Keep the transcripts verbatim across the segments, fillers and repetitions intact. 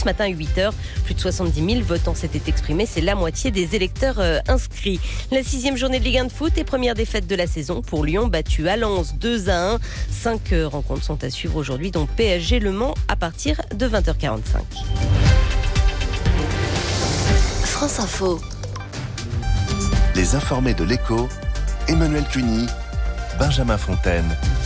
ce matin à huit heures. Plus de soixante-dix mille votants s'étaient exprimés. C'est la moitié des électeurs euh, inscrits. La sixième journée de Ligue un de foot et première défaite de la saison pour Lyon, battu à Lens deux à un. Cinq euh, rencontres sont à suivre aujourd'hui, dont P S G Le Mans à partir de vingt heures quarante-cinq. France Info. Les informés de l'Écho, Emmanuel Cuny, Benjamin Fontaine.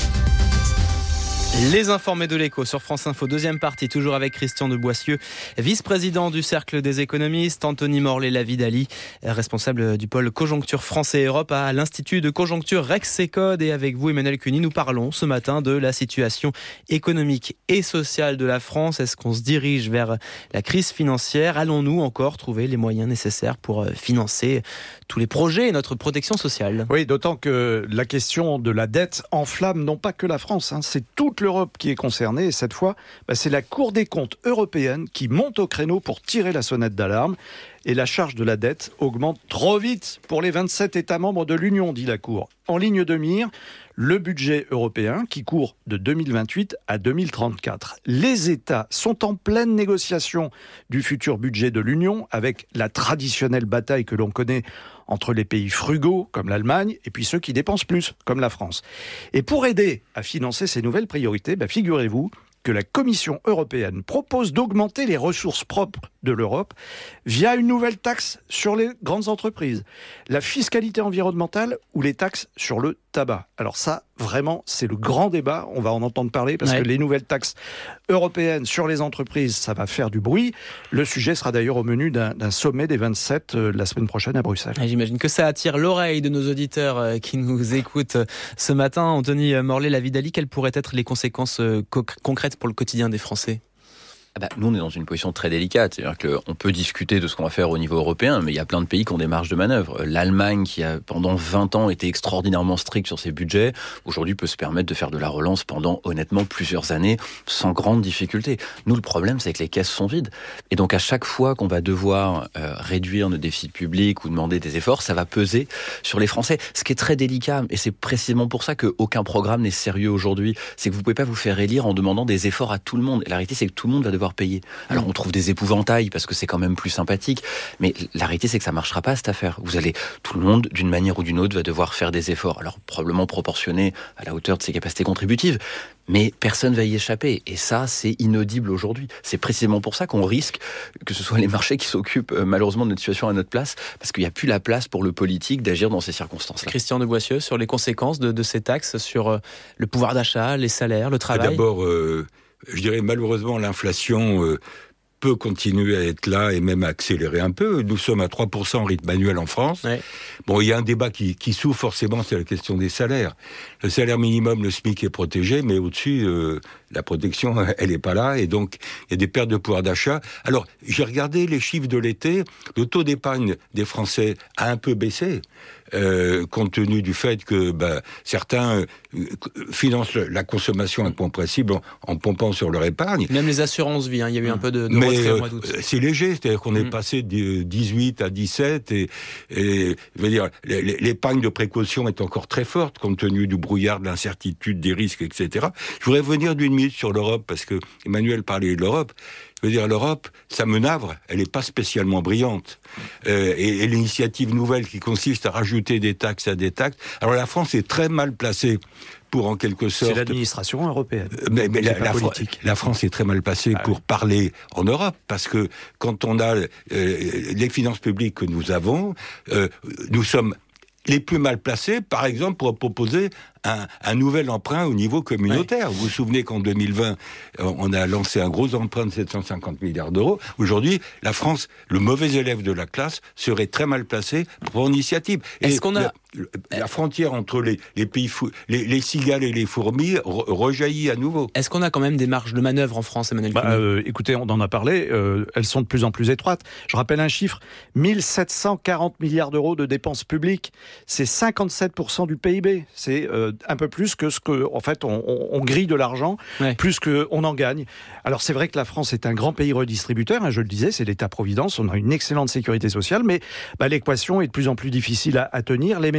Les informés de l'Écho sur France Info, deuxième partie, toujours avec Christian de Boissieu, vice-président du Cercle des économistes, Anthony Morlet-Lavidali, responsable du pôle Conjoncture France et Europe à l'Institut de Conjoncture Rexecode. Et avec vous, Emmanuel Cuny, nous parlons ce matin de la situation économique et sociale de la France. Est-ce qu'on se dirige vers la crise financière ? Allons-nous encore trouver les moyens nécessaires pour financer tous les projets et notre protection sociale ? Oui, d'autant que la question de la dette enflamme non pas que la France, hein, c'est toute l'Europe qui est concernée. Et cette fois, bah, c'est la Cour des comptes européenne qui monte au créneau pour tirer la sonnette d'alarme. Et la charge de la dette augmente trop vite pour les vingt-sept États membres de l'Union, dit la Cour. En ligne de mire, le budget européen qui court de deux mille vingt-huit à deux mille trente-quatre. Les États sont en pleine négociation du futur budget de l'Union avec la traditionnelle bataille que l'on connaît entre les pays frugaux, comme l'Allemagne, et puis ceux qui dépensent plus, comme la France. Et pour aider à financer ces nouvelles priorités, bah, figurez-vous que la Commission européenne propose d'augmenter les ressources propres de l'Europe via une nouvelle taxe sur les grandes entreprises, la fiscalité environnementale ou les taxes sur le tabac. Alors ça, vraiment, c'est le grand débat. On va en entendre parler parce ouais. que les nouvelles taxes européennes sur les entreprises, ça va faire du bruit. Le sujet sera d'ailleurs au menu d'un, d'un sommet des vingt-sept euh, la semaine prochaine à Bruxelles. Et j'imagine que ça attire l'oreille de nos auditeurs euh, qui nous écoutent ce matin. Anthony Morlet-Lavidali, quelles pourraient être les conséquences euh, co- concrètes pour le quotidien des Français ? Ah bah, nous, on est dans une position très délicate. C'est-à-dire qu'on peut discuter de ce qu'on va faire au niveau européen, mais il y a plein de pays qui ont des marges de manœuvre. L'Allemagne, qui a pendant vingt ans été extraordinairement stricte sur ses budgets, aujourd'hui peut se permettre de faire de la relance pendant, honnêtement, plusieurs années, sans grande difficulté. Nous, le problème, c'est que les caisses sont vides. Et donc, à chaque fois qu'on va devoir euh, réduire nos déficits publics ou demander des efforts, ça va peser sur les Français. Ce qui est très délicat, et c'est précisément pour ça qu'aucun programme n'est sérieux aujourd'hui, c'est que vous ne pouvez pas vous faire élire en demandant des efforts à tout le monde. Et la réalité, c'est que tout le monde va devoir payer. Alors on trouve des épouvantails parce que c'est quand même plus sympathique, mais la réalité c'est que ça marchera pas cette affaire. Vous allez, tout le monde d'une manière ou d'une autre va devoir faire des efforts, alors probablement proportionnés à la hauteur de ses capacités contributives, mais personne va y échapper. Et ça, c'est inaudible aujourd'hui. C'est précisément pour ça qu'on risque que ce soit les marchés qui s'occupent malheureusement de notre situation à notre place, parce qu'il n'y a plus la place pour le politique d'agir dans ces circonstances-là. Christian de Boissieu, sur les conséquences de, de ces taxes sur le pouvoir d'achat, les salaires, le travail. D'abord, euh, je dirais malheureusement l'inflation euh, peut continuer à être là et même à accélérer un peu. Nous sommes à trois pour cent en rythme annuel en France. Ouais. Bon, il y a un débat qui, qui s'ouvre forcément, c'est la question des salaires. Le salaire minimum, le SMIC est protégé, mais au-dessus, euh, la protection, elle n'est pas là. Et donc, il y a des pertes de pouvoir d'achat. Alors, j'ai regardé les chiffres de l'été. Le taux d'épargne des Français a un peu baissé, euh, compte tenu du fait que bah, certains euh, financent la consommation incompressible en, en pompant sur leur épargne. Même les assurances-vie, hein, il y a eu un peu de, de mais, retrait euh, au mois d'août. C'est léger, c'est-à-dire qu'on est mmh. passé de dix-huit à dix-sept et, et je veux dire, l'épargne de précaution est encore très forte compte tenu du brouillard, de l'incertitude, des risques, et cetera. Je voudrais revenir d'une minute sur l'Europe parce que Emmanuel parlait de l'Europe. Je veux dire, l'Europe, ça me navre, elle n'est pas spécialement brillante. Euh, et, et l'initiative nouvelle qui consiste à rajouter des taxes à des taxes. Alors la France est très mal placée pour, en quelque sorte... C'est l'administration européenne. Mais, mais la, la, la France est très mal placée ah, pour oui. parler en Europe, parce que quand on a euh, les finances publiques que nous avons, euh, nous sommes les plus mal placés, par exemple, pour proposer un, un nouvel emprunt au niveau communautaire. Ouais. Vous vous souvenez qu'en deux mille vingt, on a lancé un gros emprunt de sept cent cinquante milliards d'euros. Aujourd'hui, la France, le mauvais élève de la classe, serait très mal placé pour initiative. Est-ce Et qu'on a... La, la frontière entre les, les pays, fou, les, les cigales et les fourmis re, rejaillit à nouveau. Est-ce qu'on a quand même des marges de manœuvre en France, Emmanuel bah, euh, Écoutez, on en a parlé, euh, elles sont de plus en plus étroites. Je rappelle un chiffre, mille sept cent quarante milliards d'euros de dépenses publiques. C'est cinquante-sept pour cent du P I B. C'est euh, un peu plus que ce que, en fait, on, on, on grille de l'argent, ouais. plus qu'on en gagne. Alors c'est vrai que la France est un grand pays redistributeur, hein, je le disais, c'est l'État-providence, on a une excellente sécurité sociale, mais bah, l'équation est de plus en plus difficile à, à tenir. Les ménages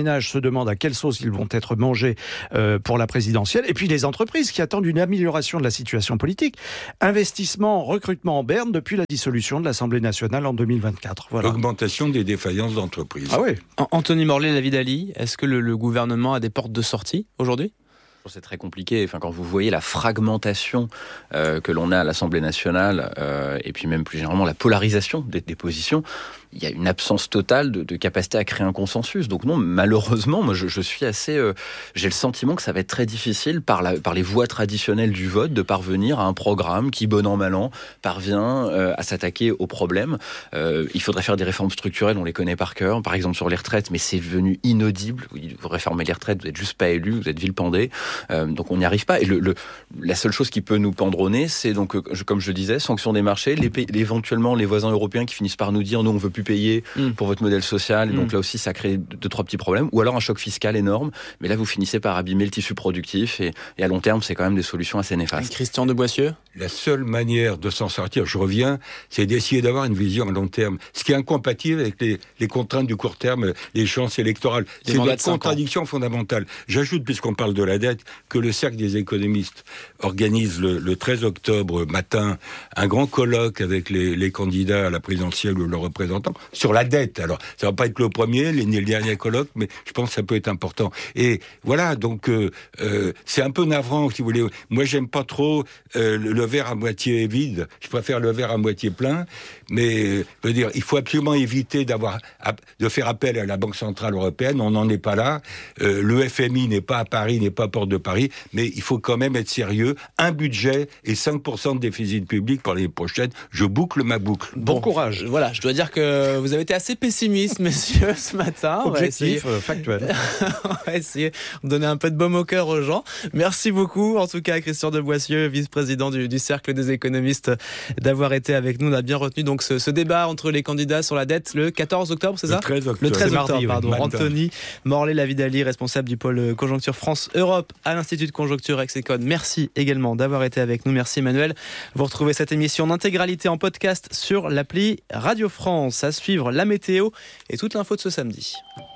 ménages se demandent à quelle sauce ils vont être mangés euh, pour la présidentielle. Et puis les entreprises qui attendent une amélioration de la situation politique. Investissement, recrutement en berne depuis la dissolution de l'Assemblée nationale en deux mille vingt-quatre. Voilà. Augmentation des défaillances d'entreprises. Ah oui. Anthony Morlet, la vie d'Ali, est-ce que le, le gouvernement a des portes de sortie aujourd'hui ? C'est très compliqué. Enfin, quand vous voyez la fragmentation euh, que l'on a à l'Assemblée nationale, euh, et puis même plus généralement la polarisation des, des positions, il y a une absence totale de, de capacité à créer un consensus. Donc non, malheureusement, moi je, je suis assez... Euh, j'ai le sentiment que ça va être très difficile par, la, par les voies traditionnelles du vote de parvenir à un programme qui, bon an, mal an, parvient euh, à s'attaquer aux problèmes. Euh, il faudrait faire des réformes structurelles, on les connaît par cœur, par exemple sur les retraites, mais c'est devenu inaudible. Vous réformez les retraites, vous n'êtes juste pas élu, vous êtes villependé. Euh, donc on n'y arrive pas. Et le, le, la seule chose qui peut nous pendre au nez, c'est donc, comme je le disais, sanction des marchés, les pays, éventuellement les voisins européens qui finissent par nous dire nous on veut plus payer mmh. pour votre modèle social, et donc mmh. là aussi ça crée deux, trois petits problèmes, ou alors un choc fiscal énorme, mais là vous finissez par abîmer le tissu productif, et, et à long terme c'est quand même des solutions assez néfastes. Christian de Boissieu ? La seule manière de s'en sortir, je reviens, c'est d'essayer d'avoir une vision à long terme, ce qui est incompatible avec les, les contraintes du court terme, l'échéance électorale. C'est une contradiction fondamentale. J'ajoute, puisqu'on parle de la dette, que le Cercle des économistes organise le, le treize octobre matin un grand colloque avec les, les candidats à la présidentielle ou leurs représentants sur la dette. Alors, ça va pas être le premier ni le dernier colloque, mais je pense que ça peut être important. Et voilà, donc euh, euh, c'est un peu navrant, si vous voulez. Moi, j'aime pas trop euh, le, le verre à moitié vide. Je préfère le verre à moitié plein. Mais, je veux dire, il faut absolument éviter d'avoir de faire appel à la Banque centrale européenne. On n'en est pas là. Euh, le F M I n'est pas à Paris, n'est pas à Porte de Paris. Mais il faut quand même être sérieux. Un budget et cinq pour cent de déficit public pour l'année prochaine. Je boucle ma boucle. Bon, bon courage. Voilà, je dois dire que vous avez été assez pessimiste, messieurs, ce matin. Objectif, euh, factuel. On va essayer de donner un peu de baume au cœur aux gens. Merci beaucoup, en tout cas, Christian de Boissieu, vice-président du, du Cercle des économistes, d'avoir été avec nous. On a bien retenu donc ce, ce débat entre les candidats sur la dette le quatorze octobre, c'est ça ? Le treize octobre. Le treize octobre, mardi, pardon. Ouais. Anthony Morlet Lavidali, responsable du pôle Conjoncture France-Europe à l'Institut de Conjoncture Execon. Merci également d'avoir été avec nous. Merci Emmanuel. Vous retrouvez cette émission en intégralité en podcast sur l'appli Radio France. À suivre la météo et toute l'info de ce samedi.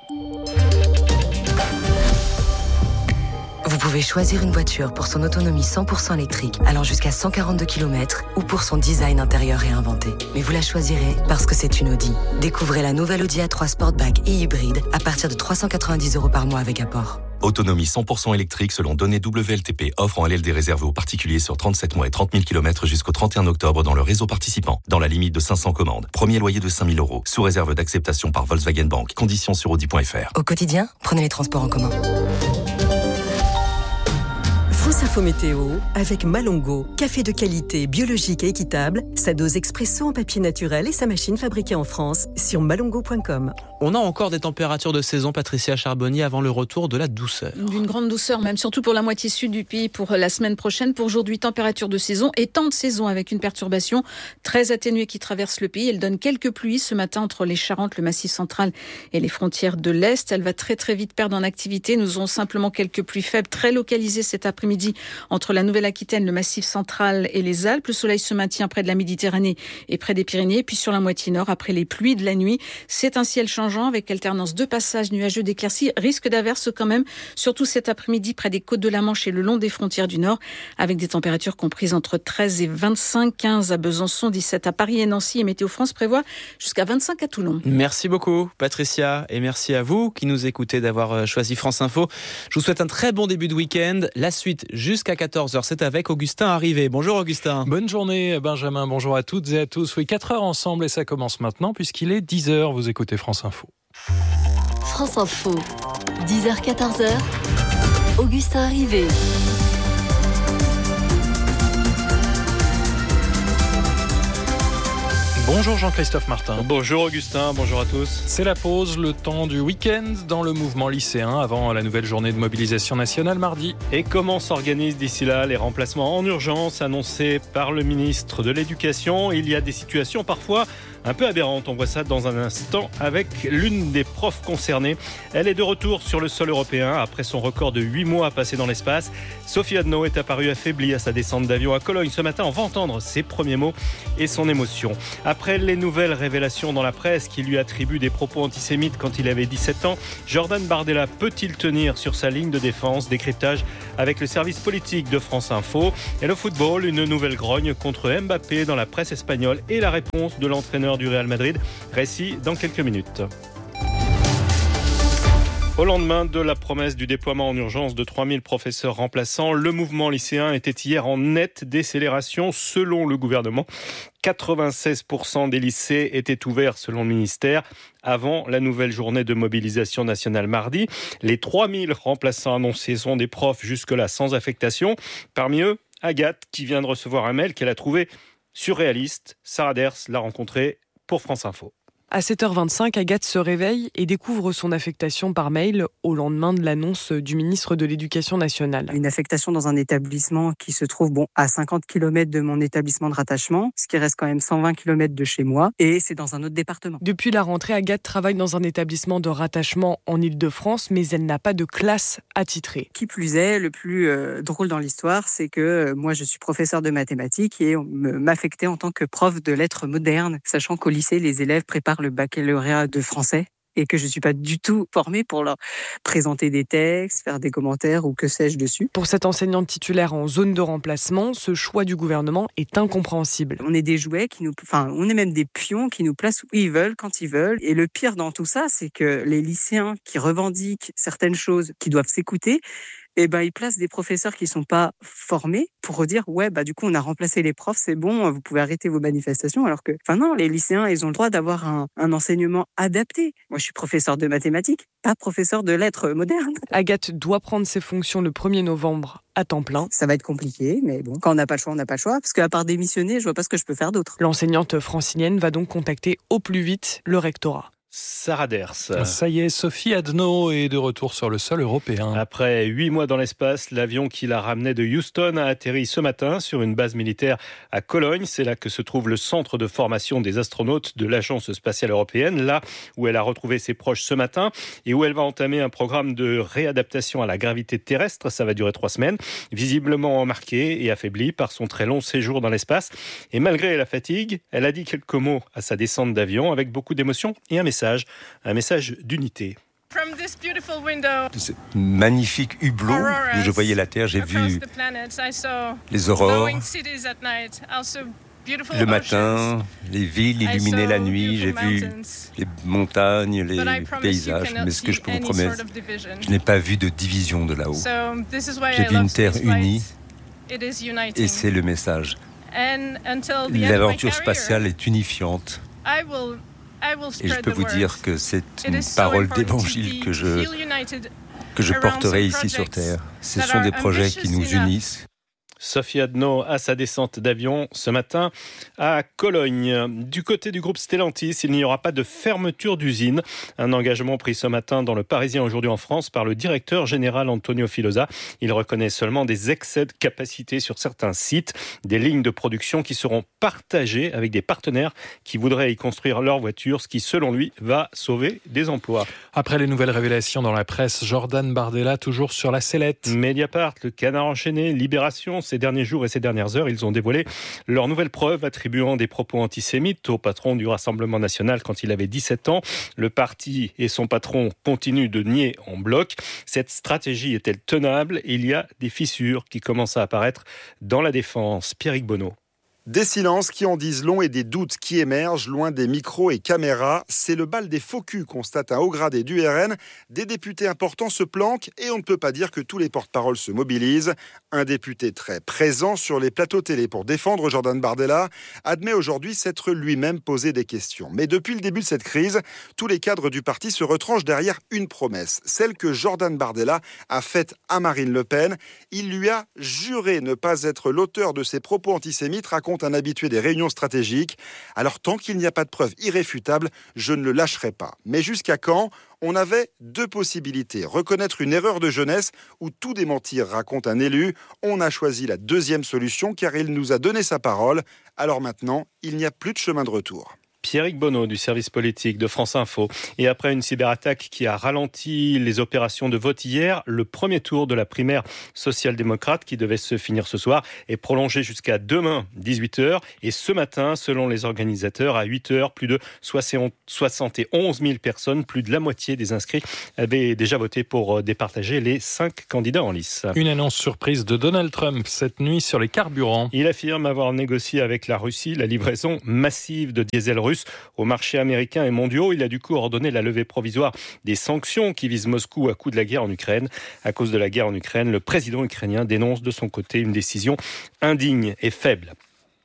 Vous pouvez choisir une voiture pour son autonomie cent pour cent électrique, allant jusqu'à cent quarante-deux kilomètres, ou pour son design intérieur réinventé. Mais vous la choisirez parce que c'est une Audi. Découvrez la nouvelle Audi A trois Sportback et hybride à partir de trois cent quatre-vingt-dix euros par mois avec apport. Autonomie cent pour cent électrique selon données W L T P. Offre en L L D réservée aux particuliers sur trente-sept mois et trente mille kilomètres jusqu'au trente et un octobre dans le réseau participant. Dans la limite de cinq cents commandes. Premier loyer de cinq mille euros. Sous réserve d'acceptation par Volkswagen Bank. Conditions sur audi point f r. Au quotidien, prenez les transports en commun. France Info Météo avec Malongo, café de qualité, biologique et équitable, sa dose expresso en papier naturel et sa machine fabriquée en France sur malongo point com. On a encore des températures de saison, Patricia Charbonnier, avant le retour de la douceur. D'une grande douceur, même surtout pour la moitié sud du pays pour la semaine prochaine. Pour aujourd'hui, température de saison et temps de saison avec une perturbation très atténuée qui traverse le pays. Elle donne quelques pluies ce matin entre les Charentes, le Massif central et les frontières de l'Est. Elle va très très vite perdre en activité. Nous aurons simplement quelques pluies faibles, très localisées cet après-midi entre la Nouvelle-Aquitaine, le Massif central et les Alpes. Le soleil se maintient près de la Méditerranée et près des Pyrénées. Puis sur la moitié nord, après les pluies de la nuit, c'est un ciel changeant avec alternance de passages nuageux d'éclaircies. Risque d'averse quand même, surtout cet après-midi près des côtes de la Manche et le long des frontières du Nord, avec des températures comprises entre treize et vingt-cinq, quinze à Besançon, dix-sept à Paris et Nancy. Et Météo France prévoit jusqu'à vingt-cinq à Toulon. Merci beaucoup Patricia et merci à vous qui nous écoutez d'avoir choisi France Info. Je vous souhaite un très bon début de week-end. La suite jusqu'à quatorze heures, c'est avec Augustin Arrivé. Bonjour Augustin. Bonne journée Benjamin, bonjour à toutes et à tous. Oui, quatre heures ensemble et ça commence maintenant puisqu'il est dix heures. Vous écoutez France Info. France Info, dix heures quatorze heures, Augustin Arrivé. Bonjour Jean-Christophe Martin. Bonjour Augustin, bonjour à tous. C'est la pause, le temps du week-end dans le mouvement lycéen avant la nouvelle journée de mobilisation nationale mardi. Et comment s'organisent d'ici là les remplacements en urgence annoncés par le ministre de l'Éducation ? Il y a des situations parfois un peu aberrante. On voit ça dans un instant avec l'une des profs concernées. Elle est de retour sur le sol européen après son record de huit mois passé dans l'espace. Sophie Adno est apparue affaiblie à sa descente d'avion à Cologne ce matin. On va entendre ses premiers mots et son émotion. Après les nouvelles révélations dans la presse qui lui attribuent des propos antisémites quand il avait dix-sept ans, Jordan Bardella peut-il tenir sur sa ligne de défense? Décryptage avec le service politique de France Info. Et le football, une nouvelle grogne contre Mbappé dans la presse espagnole et la réponse de l'entraîneur du Real Madrid. Récit dans quelques minutes. Au lendemain de la promesse du déploiement en urgence de trois mille professeurs remplaçants, le mouvement lycéen était hier en nette décélération selon le gouvernement. quatre-vingt-seize pour cent des lycées étaient ouverts selon le ministère avant la nouvelle journée de mobilisation nationale mardi. Les trois mille remplaçants annoncés sont des profs jusque-là sans affectation. Parmi eux, Agathe, qui vient de recevoir un mail qu'elle a trouvé surréaliste. Sarah Ders l'a rencontrée pour France Info. À sept heures vingt-cinq, Agathe se réveille et découvre son affectation par mail au lendemain de l'annonce du ministre de l'Éducation nationale. Une affectation dans un établissement qui se trouve bon, à cinquante kilomètres de mon établissement de rattachement, ce qui reste quand même cent vingt kilomètres de chez moi, et c'est dans un autre département. Depuis la rentrée, Agathe travaille dans un établissement de rattachement en Île-de-France, mais elle n'a pas de classe attitrée. Qui plus est, le plus euh, drôle dans l'histoire, c'est que euh, moi je suis professeur de mathématiques et on m'affectait en tant que prof de lettres modernes, sachant qu'au lycée, les élèves préparent le baccalauréat de français et que je ne suis pas du tout formée pour leur présenter des textes, faire des commentaires ou que sais-je dessus. Pour cette enseignante titulaire en zone de remplacement, ce choix du gouvernement est incompréhensible. On est des jouets qui nous, enfin, on est même des pions qui nous placent où ils veulent, quand ils veulent. Et le pire dans tout ça, c'est que les lycéens qui revendiquent certaines choses, qui doivent s'écouter, eh ben, ils placent des professeurs qui sont pas formés pour dire ouais bah du coup on a remplacé les profs, c'est bon, vous pouvez arrêter vos manifestations, alors que enfin non, les lycéens ils ont le droit d'avoir un, un enseignement adapté. Moi je suis professeur de mathématiques, pas professeur de lettres modernes. Agathe doit prendre ses fonctions le premier novembre à temps plein. Ça va être compliqué, mais bon, quand on n'a pas le choix, on n'a pas le choix, parce qu'à part démissionner, je vois pas ce que je peux faire d'autre. L'enseignante francilienne va donc contacter au plus vite le rectorat. Sarah Ders. Ça y est, Sophie Adno est de retour sur le sol européen. Après huit mois dans l'espace, l'avion qui la ramenait de Houston a atterri ce matin sur une base militaire à Cologne. C'est là que se trouve le centre de formation des astronautes de l'Agence spatiale européenne, là où elle a retrouvé ses proches ce matin et où elle va entamer un programme de réadaptation à la gravité terrestre. Ça va durer trois semaines, visiblement marquée et affaiblie par son très long séjour dans l'espace. Et malgré la fatigue, elle a dit quelques mots à sa descente d'avion avec beaucoup d'émotion et un message. Un message d'unité. De ce magnifique hublot où je voyais la Terre, j'ai vu les aurores, le matin, les villes illuminées la nuit, j'ai vu les montagnes, les paysages. Mais ce que je peux vous promettre, je n'ai pas vu de division de là-haut. J'ai vu une Terre unie et c'est le message. L'aventure spatiale est unifiante. Et je peux vous dire que c'est une parole d'évangile que je, que je porterai ici sur Terre. Ce sont des projets qui nous unissent. Sophie Adno à sa descente d'avion ce matin à Cologne. Du côté du groupe Stellantis, il n'y aura pas de fermeture d'usine. Un engagement pris ce matin dans le Parisien aujourd'hui en France par le directeur général Antonio Filosa. Il reconnaît seulement des excès de capacité sur certains sites, des lignes de production qui seront partagées avec des partenaires qui voudraient y construire leurs voitures, ce qui selon lui va sauver des emplois. Après les nouvelles révélations dans la presse, Jordan Bardella toujours sur la sellette. Mediapart, le Canard enchaîné, Libération. Ces derniers jours et ces dernières heures, ils ont dévoilé leurs nouvelles preuves attribuant des propos antisémites au patron du Rassemblement national quand il avait dix-sept ans. Le parti et son patron continuent de nier en bloc. Cette stratégie est-elle tenable? Il y a des fissures qui commencent à apparaître dans la défense. Pierrick Bonneau. Des silences qui en disent long et des doutes qui émergent loin des micros et caméras. C'est le bal des faux culs, constate un haut gradé du R N. Des députés importants se planquent et on ne peut pas dire que tous les porte-paroles se mobilisent. Un député très présent sur les plateaux télé pour défendre Jordan Bardella admet aujourd'hui s'être lui-même posé des questions. Mais depuis le début de cette crise, tous les cadres du parti se retranchent derrière une promesse, celle que Jordan Bardella a faite à Marine Le Pen. Il lui a juré ne pas être l'auteur de ses propos antisémites, raconte un habitué des réunions stratégiques. Alors tant qu'il n'y a pas de preuves irréfutables, je ne le lâcherai pas. Mais jusqu'à quand ? On avait deux possibilités. Reconnaître une erreur de jeunesse ou tout démentir, raconte un élu. On a choisi la deuxième solution car il nous a donné sa parole. Alors maintenant, il n'y a plus de chemin de retour. Pierrick Bonneau du service politique de France Info. Et après une cyberattaque qui a ralenti les opérations de vote hier, le premier tour de la primaire social-démocrate qui devait se finir ce soir est prolongé jusqu'à demain dix-huit heures. Et ce matin, selon les organisateurs, à huit heures, plus de soixante et onze mille personnes, plus de la moitié des inscrits avaient déjà voté pour départager les cinq candidats en lice. Une annonce surprise de Donald Trump cette nuit sur les carburants. Il affirme avoir négocié avec la Russie la livraison massive de diesel russe aux marchés américains et mondiaux. Il a du coup ordonné la levée provisoire des sanctions qui visent Moscou à coup de la guerre en Ukraine. À cause de la guerre en Ukraine, le président ukrainien dénonce de son côté une décision indigne et faible.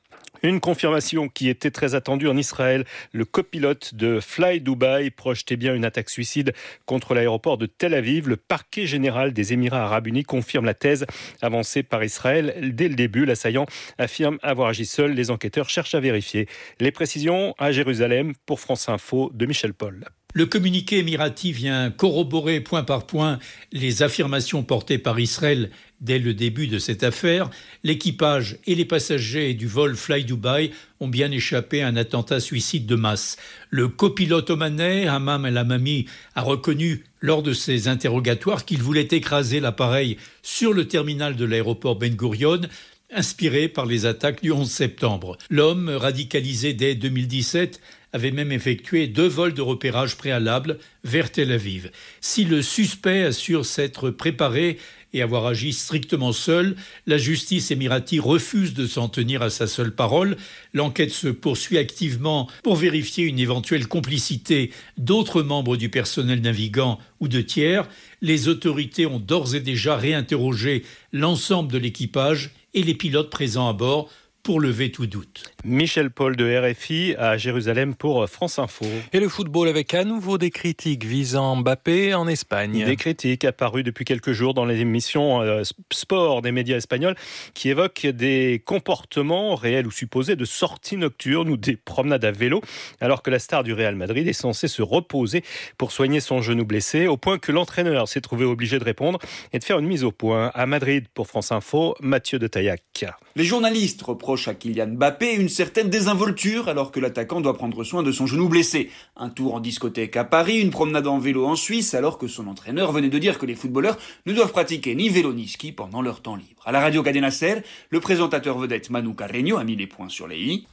Une confirmation qui était très attendue en Israël. Le copilote de Fly Dubai projetait bien une attaque suicide contre l'aéroport de Tel Aviv. Le parquet général des Émirats arabes unis confirme la thèse avancée par Israël. Dès le début, l'assaillant affirme avoir agi seul. Les enquêteurs cherchent à vérifier. Les précisions à Jérusalem pour France Info de Michel Paul. Le communiqué émirati vient corroborer point par point les affirmations portées par Israël dès le début de cette affaire. L'équipage et les passagers du vol Fly Dubai ont bien échappé à un attentat suicide de masse. Le copilote omanais, Hammam El Hamami, a reconnu lors de ses interrogatoires qu'il voulait écraser l'appareil sur le terminal de l'aéroport Ben Gurion, inspiré par les attaques du onze septembre. L'homme, radicalisé dès deux mille dix-sept, avait même effectué deux vols de repérage préalables vers Tel Aviv. Si le suspect assure s'être préparé et avoir agi strictement seul, la justice émirati refuse de s'en tenir à sa seule parole. L'enquête se poursuit activement pour vérifier une éventuelle complicité d'autres membres du personnel navigant ou de tiers. Les autorités ont d'ores et déjà réinterrogé l'ensemble de l'équipage et les pilotes présents à bord pour lever tout doute. Michel Paul de R F I à Jérusalem pour France Info. Et le football avec à nouveau des critiques visant Mbappé en Espagne. Des critiques apparues depuis quelques jours dans les émissions euh, sport des médias espagnols qui évoquent des comportements réels ou supposés de sorties nocturnes ou des promenades à vélo, alors que la star du Real Madrid est censée se reposer pour soigner son genou blessé, au point que l'entraîneur s'est trouvé obligé de répondre et de faire une mise au point. À Madrid pour France Info, Mathieu de Taillac. Les journalistes reprochent à Kylian Mbappé une certaine désinvolture alors que l'attaquant doit prendre soin de son genou blessé. Un tour en discothèque à Paris, une promenade en vélo en Suisse alors que son entraîneur venait de dire que les footballeurs ne doivent pratiquer ni vélo ni ski pendant leur temps libre. À la radio Cadena Ser, le présentateur vedette Manu Carreño a mis les points sur les i.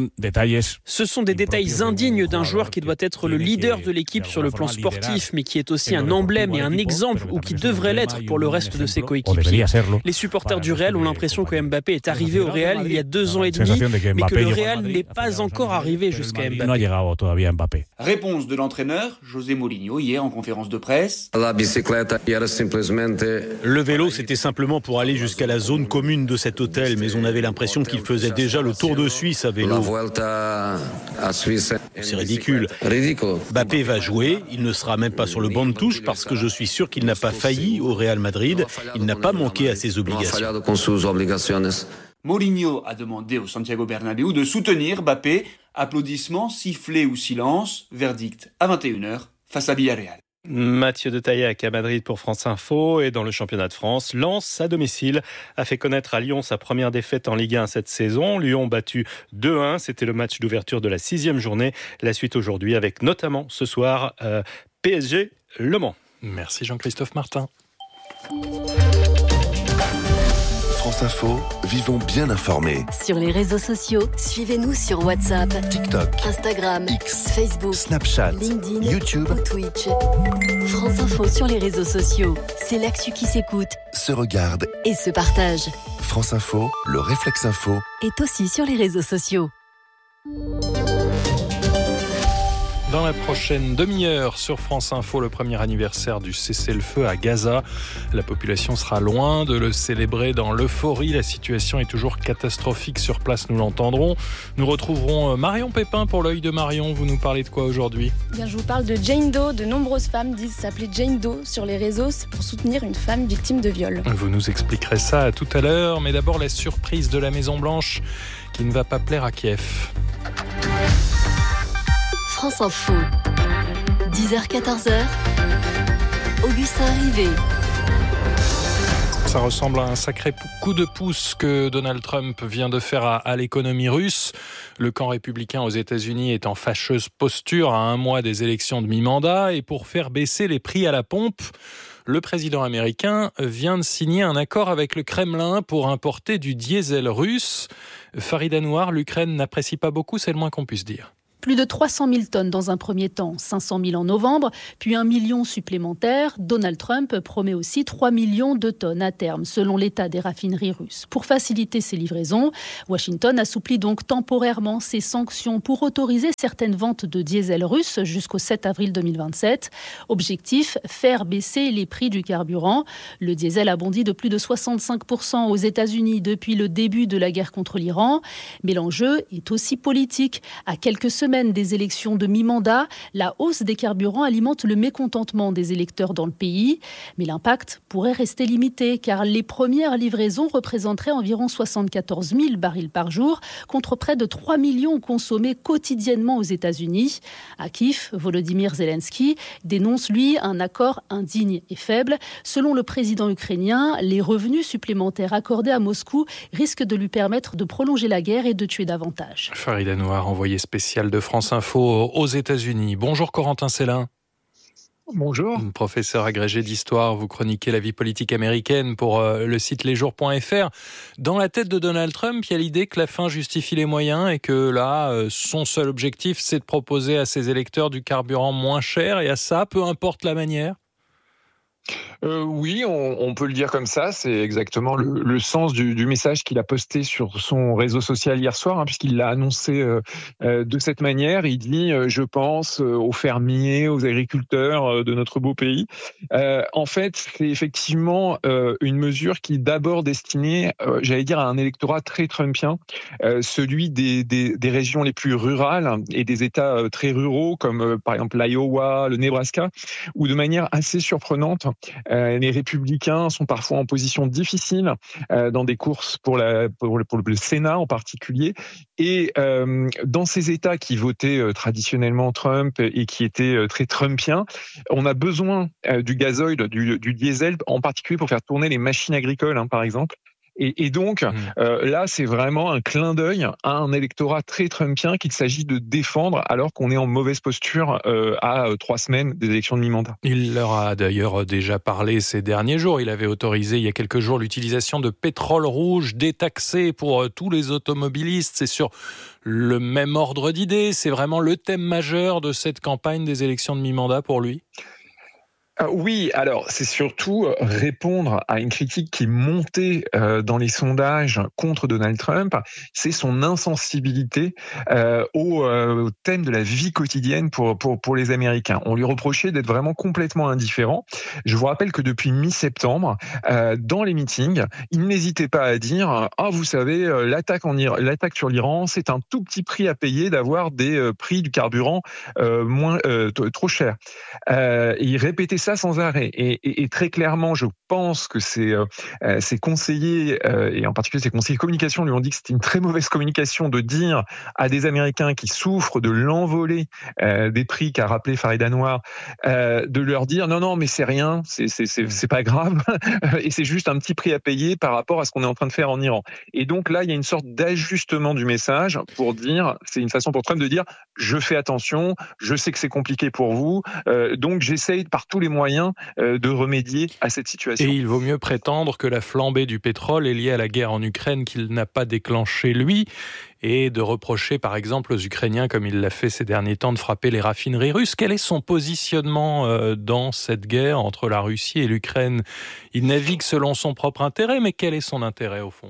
Ce sont des détails indignes d'un joueur qui doit être le leader de l'équipe sur le plan sportif, mais qui est aussi un emblème et un exemple, ou qui devrait l'être pour le reste de ses coéquipiers. Les supporters du Real ont l'impression que Mbappé est arrivé au Real il y a deux ans et demi, mais que le Real n'est pas encore arrivé jusqu'à Mbappé. Réponse de l'entraîneur, José Mourinho, hier en conférence de presse. Le vélo, c'était simplement pour aller jusqu'à la zone commune de cet hôtel, mais on avait l'impression qu'il faisait déjà le tour de Suisse à vélo. C'est ridicule. Mbappé va jouer, il ne sera même pas sur le banc de touche parce que je suis sûr qu'il n'a pas failli au Real Madrid, il n'a pas manqué à ses obligations. Mourinho a demandé au Santiago Bernabéu de soutenir Mbappé. Applaudissements, sifflets ou silence, verdict à vingt et une heures face à Villarreal. Mathieu de Taillac à Madrid pour France Info. Et dans le championnat de France, Lens à domicile a fait connaître à Lyon sa première défaite en Ligue un cette saison. Lyon battu deux un, c'était le match d'ouverture de la sixième journée. La suite aujourd'hui avec notamment ce soir euh, P S G Le Mans. Merci Jean-Christophe Martin. France Info, vivons bien informés. Sur les réseaux sociaux, suivez-nous sur WhatsApp, TikTok, Instagram, X, Facebook, Snapchat, LinkedIn, YouTube ou Twitch. France Info sur les réseaux sociaux, c'est l'actu qui s'écoute, se regarde et se partage. France Info, le réflexe info, est aussi sur les réseaux sociaux. Dans la prochaine demi-heure sur France Info, le premier anniversaire du cessez-le-feu à Gaza. La population sera loin de le célébrer dans l'euphorie. La situation est toujours catastrophique sur place, nous l'entendrons. Nous retrouverons Marion Pépin pour l'œil de Marion. Vous nous parlez de quoi aujourd'hui ? Bien, je vous parle de Jane Doe. De nombreuses femmes disent s'appeler Jane Doe sur les réseaux. C'est pour soutenir une femme victime de viol. Vous nous expliquerez ça tout à l'heure. Mais d'abord, la surprise de la Maison-Blanche qui ne va pas plaire à Kiev. France Info, dix heures quatorze, Augustin Rivet. Ça ressemble à un sacré coup de pouce que Donald Trump vient de faire à, à l'économie russe. Le camp républicain aux États-Unis est en fâcheuse posture à un mois des élections de mi-mandat. Et pour faire baisser les prix à la pompe, le président américain vient de signer un accord avec le Kremlin pour importer du diesel russe. Farid Anouar, l'Ukraine n'apprécie pas beaucoup, c'est le moins qu'on puisse dire. Plus de trois cent mille tonnes dans un premier temps, cinq cent mille en novembre, puis un million supplémentaire. Donald Trump promet aussi trois millions de tonnes à terme, selon l'état des raffineries russes. Pour faciliter ces livraisons, Washington assouplit donc temporairement ses sanctions pour autoriser certaines ventes de diesel russe jusqu'au sept avril deux mille vingt-sept. Objectif, faire baisser les prix du carburant. Le diesel a bondi de plus de soixante-cinq pour cent aux États-Unis depuis le début de la guerre contre l'Iran. Mais l'enjeu est aussi politique. À quelques semaines des élections de mi-mandat, la hausse des carburants alimente le mécontentement des électeurs dans le pays. Mais l'impact pourrait rester limité car les premières livraisons représenteraient environ soixante-quatorze mille barils par jour contre près de trois millions consommés quotidiennement aux États-Unis. À Kiev, Volodymyr Zelensky dénonce, lui, un accord indigne et faible. Selon le président ukrainien, les revenus supplémentaires accordés à Moscou risquent de lui permettre de prolonger la guerre et de tuer davantage. Farid Anouar, envoyé spécial de France Info aux États-Unis. Bonjour Corentin Célin. Bonjour. Professeur agrégé d'histoire, vous chroniquez la vie politique américaine pour euh, le site les jours point f r. Dans la tête de Donald Trump, il y a l'idée que la fin justifie les moyens et que là, euh, son seul objectif, c'est de proposer à ses électeurs du carburant moins cher et à ça, peu importe la manière. Euh, oui, on, on peut le dire comme ça. C'est exactement le, le sens du, du message qu'il a posté sur son réseau social hier soir, hein, puisqu'il l'a annoncé euh, euh, de cette manière. Il dit euh, « Je pense euh, aux fermiers, aux agriculteurs euh, de notre beau pays euh, ». En fait, c'est effectivement euh, une mesure qui est d'abord destinée, euh, j'allais dire, à un électorat très trumpien, euh, celui des, des, des régions les plus rurales et des États euh, très ruraux, comme euh, par exemple l'Iowa, le Nebraska, où de manière assez surprenante, Euh, les républicains sont parfois en position difficile euh, dans des courses pour, la, pour, le, pour le Sénat en particulier. Et euh, dans ces États qui votaient euh, traditionnellement Trump et qui étaient euh, très trumpiens, on a besoin euh, du gazoil, du, du diesel, en particulier pour faire tourner les machines agricoles, hein, par exemple. Et, et donc, mmh. euh, là, c'est vraiment un clin d'œil à un électorat très trumpien qu'il s'agit de défendre alors qu'on est en mauvaise posture euh, à euh, trois semaines des élections de mi-mandat. Il leur a d'ailleurs déjà parlé ces derniers jours. Il avait autorisé il y a quelques jours l'utilisation de pétrole rouge détaxé pour euh, tous les automobilistes. C'est sur le même ordre d'idées. C'est vraiment le thème majeur de cette campagne des élections de mi-mandat pour lui. Euh, oui, alors c'est surtout répondre à une critique qui montait euh, dans les sondages contre Donald Trump, c'est son insensibilité euh, au, euh, au thème de la vie quotidienne pour, pour, pour les Américains. On lui reprochait d'être vraiment complètement indifférent. Je vous rappelle que depuis mi-septembre, euh, dans les meetings, il n'hésitait pas à dire « Ah, vous savez, l'attaque, en Iran, l'attaque sur l'Iran, c'est un tout petit prix à payer d'avoir des euh, prix du carburant euh, moins euh, t- trop chers. Euh, » Il répétait ça sans arrêt. Et, et, et très clairement, je pense que ces, euh, ces conseillers, euh, et en particulier ces conseillers de communication, lui ont dit que c'était une très mauvaise communication de dire à des Américains qui souffrent de l'envolée euh, des prix qu'a rappelé Farid Anouar, euh, de leur dire non, non, mais c'est rien, c'est, c'est, c'est, c'est pas grave, et c'est juste un petit prix à payer par rapport à ce qu'on est en train de faire en Iran. Et donc là, il y a une sorte d'ajustement du message pour dire, c'est une façon pour Trump de dire, je fais attention, je sais que c'est compliqué pour vous, euh, donc j'essaye par tous les moyens euh, de remédier à cette situation. Et il vaut mieux prétendre que la flambée du pétrole est liée à la guerre en Ukraine qu'il n'a pas déclenchée lui, et de reprocher par exemple aux Ukrainiens, comme il l'a fait ces derniers temps, de frapper les raffineries russes. Quel est son positionnement euh, dans cette guerre entre la Russie et l'Ukraine ? Il navigue selon son propre intérêt, mais quel est son intérêt au fond ?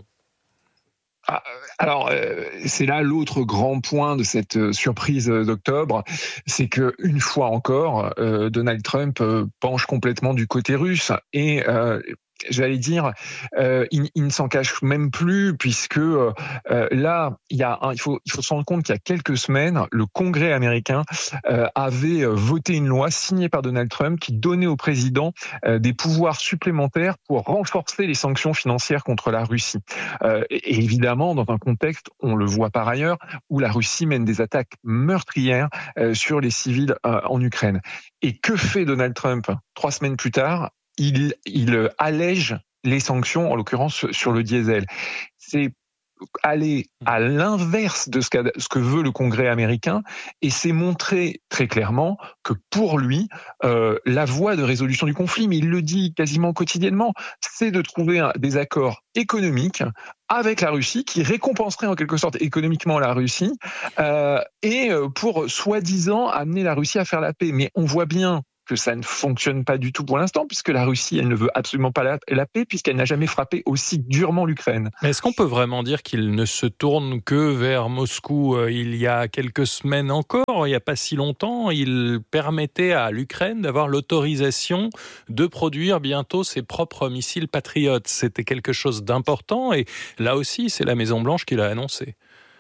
Ah, alors, euh, c'est là l'autre grand point de cette euh, surprise d'octobre, c'est que une fois encore, euh, Donald Trump euh, penche complètement du côté russe et euh, j'allais dire, euh, il, il ne s'en cache même plus puisque euh, là, il y a, un, il faut, il faut se rendre compte qu'il y a quelques semaines, le Congrès américain euh, avait voté une loi signée par Donald Trump qui donnait au président euh, des pouvoirs supplémentaires pour renforcer les sanctions financières contre la Russie. Euh, et, et évidemment, dans un contexte, on le voit par ailleurs, où la Russie mène des attaques meurtrières euh, sur les civils euh, en Ukraine. Et que fait Donald Trump trois semaines plus tard ? Il, il allège les sanctions, en l'occurrence sur le diesel. C'est aller à l'inverse de ce, ce que veut le Congrès américain, et c'est montrer très clairement que pour lui, euh, la voie de résolution du conflit, mais il le dit quasiment quotidiennement, c'est de trouver un, des accords économiques avec la Russie, qui récompenserait en quelque sorte économiquement la Russie, euh, et pour soi-disant amener la Russie à faire la paix. Mais on voit bien que ça ne fonctionne pas du tout pour l'instant, puisque la Russie, elle ne veut absolument pas la, la paix, puisqu'elle n'a jamais frappé aussi durement l'Ukraine. Mais est-ce qu'on peut vraiment dire qu'il ne se tourne que vers Moscou? Il y a quelques semaines encore, il n'y a pas si longtemps, il permettait à l'Ukraine d'avoir l'autorisation de produire bientôt ses propres missiles Patriot. C'était quelque chose d'important, et là aussi, c'est la Maison-Blanche qui l'a annoncé.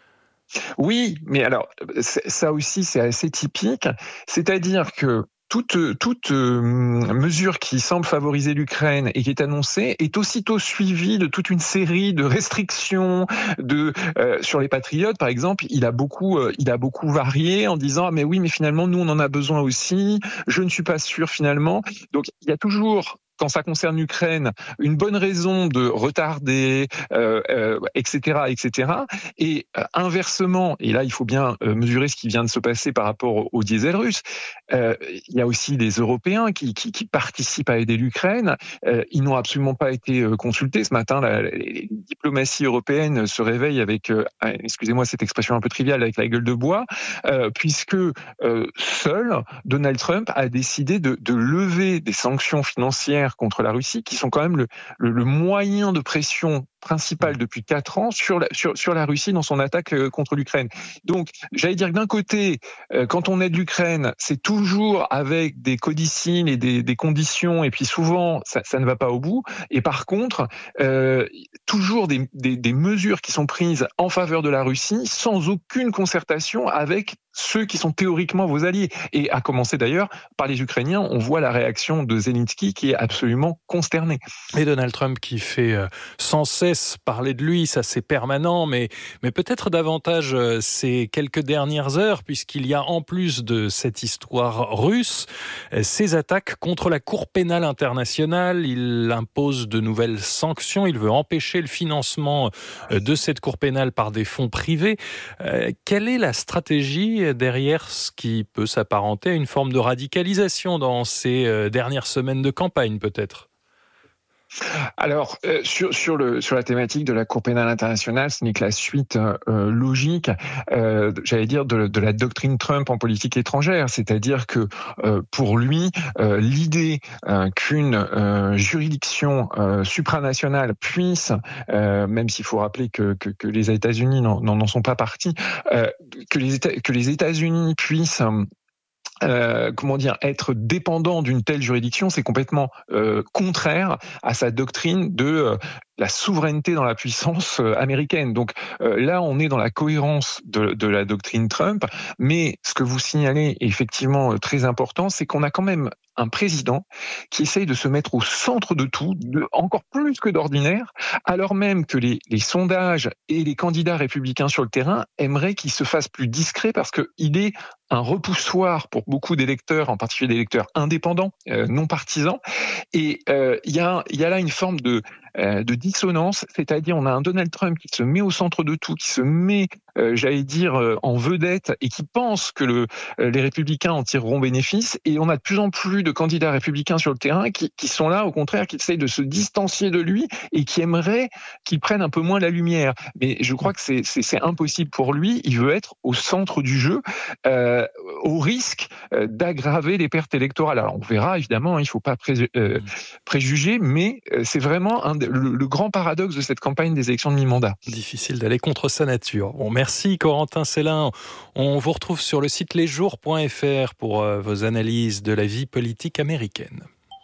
Oui, mais alors, ça aussi, c'est assez typique. C'est-à-dire que Toute, toute euh, mesure qui semble favoriser l'Ukraine et qui est annoncée est aussitôt suivie de toute une série de restrictions de, euh, sur les patriotes. Par exemple, il a beaucoup, euh, il a beaucoup varié en disant ah, mais oui, mais finalement nous on en a besoin aussi. Je ne suis pas sûr finalement. Donc il y a toujours, quand ça concerne l'Ukraine, une bonne raison de retarder, euh, euh, et cetera, et cetera. Et euh, inversement, et là il faut bien euh, mesurer ce qui vient de se passer par rapport au, au diesel russe. Euh, il y a aussi des Européens qui, qui, qui participent à aider l'Ukraine. Euh, ils n'ont absolument pas été euh, consultés. Ce matin, la, la, les diplomaties européennes se réveillent avec, euh, excusez-moi cette expression un peu triviale, avec la gueule de bois, euh, puisque euh, seul Donald Trump a décidé de, de lever des sanctions financières contre la Russie, qui sont quand même le, le, le moyen de pression principal depuis quatre ans sur la, sur, sur la Russie dans son attaque contre l'Ukraine. Donc, j'allais dire que d'un côté, euh, quand on aide l'Ukraine, c'est toujours avec des codicilles et des, des conditions, et puis souvent, ça, ça ne va pas au bout. Et par contre, euh, toujours des, des, des mesures qui sont prises en faveur de la Russie sans aucune concertation avec ceux qui sont théoriquement vos alliés. Et à commencer d'ailleurs par les Ukrainiens, on voit la réaction de Zelensky qui est absolument consterné. Et Donald Trump qui fait sans cesse parler de lui, ça c'est permanent, mais, mais peut-être davantage ces quelques dernières heures, puisqu'il y a en plus de cette histoire russe, ces attaques contre la Cour pénale internationale. Il impose de nouvelles sanctions, il veut empêcher le financement de cette Cour pénale par des fonds privés. Euh, quelle est la stratégie derrière ce qui peut s'apparenter à une forme de radicalisation dans ces dernières semaines de campagne, peut-être ? Alors, euh, sur, sur, le, sur la thématique de la Cour pénale internationale, ce n'est que la suite euh, logique, euh, j'allais dire, de, de la doctrine Trump en politique étrangère. C'est-à-dire que euh, pour lui, euh, l'idée euh, qu'une euh, juridiction euh, supranationale puisse, euh, même s'il faut rappeler que, que, que les États-Unis n'en, n'en sont pas partis, euh, que, les États, que les États-Unis puissent... Euh, comment dire, être dépendant d'une telle juridiction, c'est complètement euh, contraire à sa doctrine de euh, la souveraineté dans la puissance euh, américaine. Donc euh, là, on est dans la cohérence de, de la doctrine Trump, mais ce que vous signalez est effectivement euh, très important, c'est qu'on a quand même un président qui essaye de se mettre au centre de tout, de, encore plus que d'ordinaire, alors même que les, les sondages et les candidats républicains sur le terrain aimeraient qu'il se fasse plus discret parce qu'il est un repoussoir pour beaucoup d'électeurs, en particulier des électeurs indépendants, euh, non partisans. Et il euh, y, a, y a là une forme de, euh, de dissonance, c'est-à-dire on a un Donald Trump qui se met au centre de tout, qui se met, euh, j'allais dire, euh, en vedette et qui pense que le, euh, les républicains en tireront bénéfice. Et on a de plus en plus de candidats républicains sur le terrain qui, qui sont là, au contraire, qui essayent de se distancier de lui et qui aimeraient qu'il prenne un peu moins la lumière. Mais je crois que c'est, c'est, c'est impossible pour lui. Il veut être au centre du jeu, euh, au risque euh, d'aggraver les pertes électorales. Alors on verra, évidemment, il ne faut pas pré- euh, préjuger, mais euh, c'est vraiment un, le, le grand paradoxe de cette campagne des élections de mi-mandat. Difficile d'aller contre sa nature. Bon, merci Corentin Célin. On vous retrouve sur le site lesjours point f r pour euh, vos analyses de la vie politique américaine.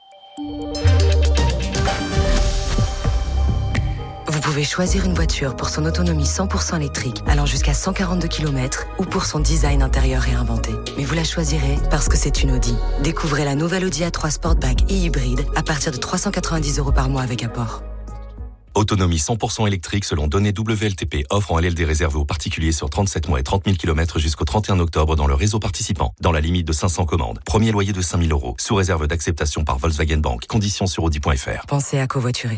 Vous pouvez choisir une voiture pour son autonomie cent pour cent électrique, allant jusqu'à cent quarante-deux kilomètres, ou pour son design intérieur réinventé. Mais vous la choisirez parce que c'est une Audi. Découvrez la nouvelle Audi A trois Sportback et hybride à partir de trois cent quatre-vingt-dix euros par mois avec apport. Autonomie cent pour cent électrique selon données W L T P. Offre en L L D réservée aux particuliers sur trente-sept mois et trente mille kilomètres jusqu'au trente et un octobre dans le réseau participant. Dans la limite de cinq cents commandes. Premier loyer de cinq mille euros. Sous réserve d'acceptation par Volkswagen Bank. Conditions sur audi point f r. Pensez à covoiturer.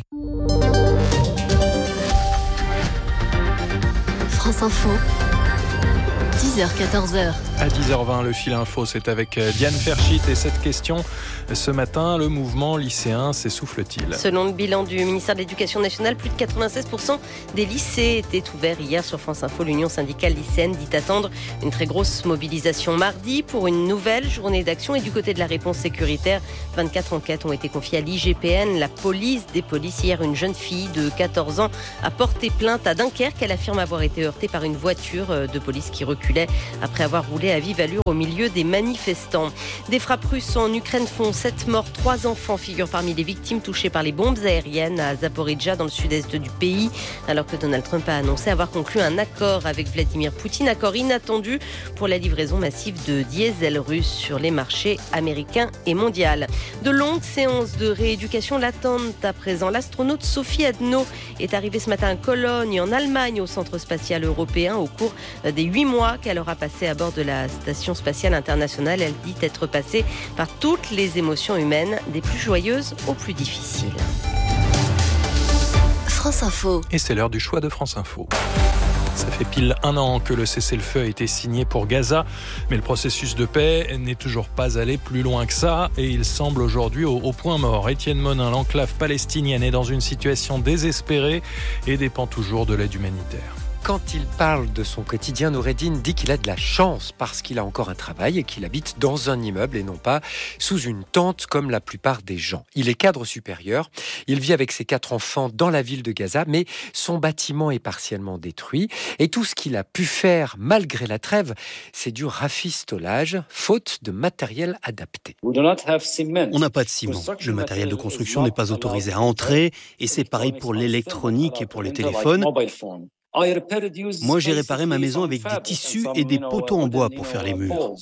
France Info, dix heures quatorze heures. À dix heures vingt, le fil info, c'est avec Diane Ferchit. Et cette question, ce matin, le mouvement lycéen s'essouffle-t-il ? Selon le bilan du ministère de l'Éducation nationale, plus de quatre-vingt-seize pour cent des lycées étaient ouverts hier. Sur France Info, l'Union syndicale lycéenne dit attendre une très grosse mobilisation mardi pour une nouvelle journée d'action. Et du côté de la réponse sécuritaire, vingt-quatre enquêtes ont été confiées à l'I G P N. La police des polices, hier, une jeune fille de quatorze ans a porté plainte à Dunkerque. Elle affirme avoir été heurtée par une voiture de police qui reculait après avoir roulé à vive allure au milieu des manifestants. Des frappes russes en Ukraine font sept morts. Trois enfants figurent parmi les victimes touchées par les bombes aériennes à Zaporizhzhia dans le sud-est du pays, alors que Donald Trump a annoncé avoir conclu un accord avec Vladimir Poutine, accord inattendu pour la livraison massive de diesel russe sur les marchés américains et mondiaux. De longues séances de rééducation l'attendent à présent. L'astronaute Sophie Adno est arrivée ce matin à Cologne, en Allemagne, au centre spatial européen, au cours des huit mois qu'elle aura passé à bord de la station spatiale internationale. Elle dit être passée par toutes les émotions humaines, des plus joyeuses aux plus difficiles. France Info. Et c'est l'heure du choix de France Info. Ça fait pile un an que le cessez-le-feu a été signé pour Gaza, mais le processus de paix n'est toujours pas allé plus loin que ça et il semble aujourd'hui au, au point mort. Étienne Monin, l'enclave palestinienne est dans une situation désespérée et dépend toujours de l'aide humanitaire. Quand il parle de son quotidien, Noureddine dit qu'il a de la chance parce qu'il a encore un travail et qu'il habite dans un immeuble et non pas sous une tente comme la plupart des gens. Il est cadre supérieur, il vit avec ses quatre enfants dans la ville de Gaza, mais son bâtiment est partiellement détruit et tout ce qu'il a pu faire malgré la trêve, c'est du rafistolage, faute de matériel adapté. On n'a pas de ciment. Le matériel de construction n'est pas autorisé à entrer et c'est pareil pour l'électronique et pour les téléphones. Moi, j'ai réparé ma maison avec des tissus et des poteaux en bois pour faire les murs.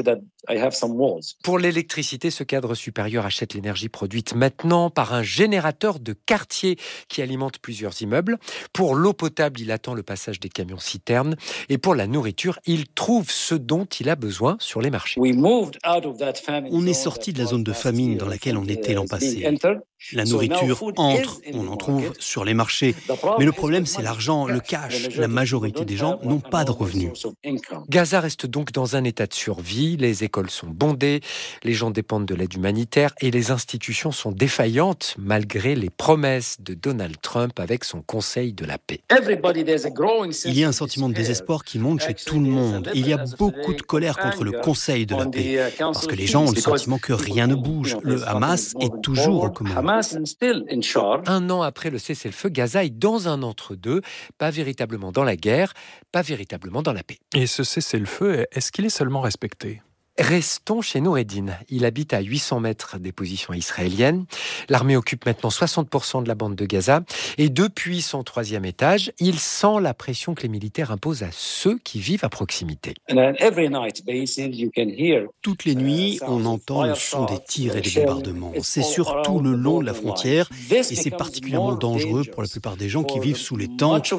Pour l'électricité, ce cadre supérieur achète l'énergie produite maintenant par un générateur de quartier qui alimente plusieurs immeubles. Pour l'eau potable, il attend le passage des camions-citernes. Et pour la nourriture, il trouve ce dont il a besoin sur les marchés. On est sorti de la zone de famine dans laquelle on était l'an passé. La nourriture entre, on en trouve sur les marchés. Mais le problème, c'est l'argent, le cash. La majorité des gens n'ont pas de revenus. Gaza reste donc dans un état de survie. Les écoles sont bondées, les gens dépendent de l'aide humanitaire et les institutions sont défaillantes malgré les promesses de Donald Trump avec son Conseil de la paix. Il y a un sentiment de désespoir qui monte chez tout le monde. Il y a beaucoup de colère contre le Conseil de la paix parce que les gens ont le sentiment que rien ne bouge. Le Hamas est toujours aux commandes. Un an après le cessez-le-feu, Gaza est dans un entre-deux, pas véritablement dans la guerre, pas véritablement dans la paix. Et ce cessez-le-feu, est-ce qu'il est seulement respecté ? Restons chez Noureddine. Il habite à huit cents mètres des positions israéliennes. L'armée occupe maintenant soixante pour cent de la bande de Gaza. Et depuis son troisième étage, il sent la pression que les militaires imposent à ceux qui vivent à proximité. Toutes les nuits, on entend le son des tirs et des bombardements. C'est surtout le long de la frontière et c'est particulièrement dangereux pour la plupart des gens qui vivent sous les tentes.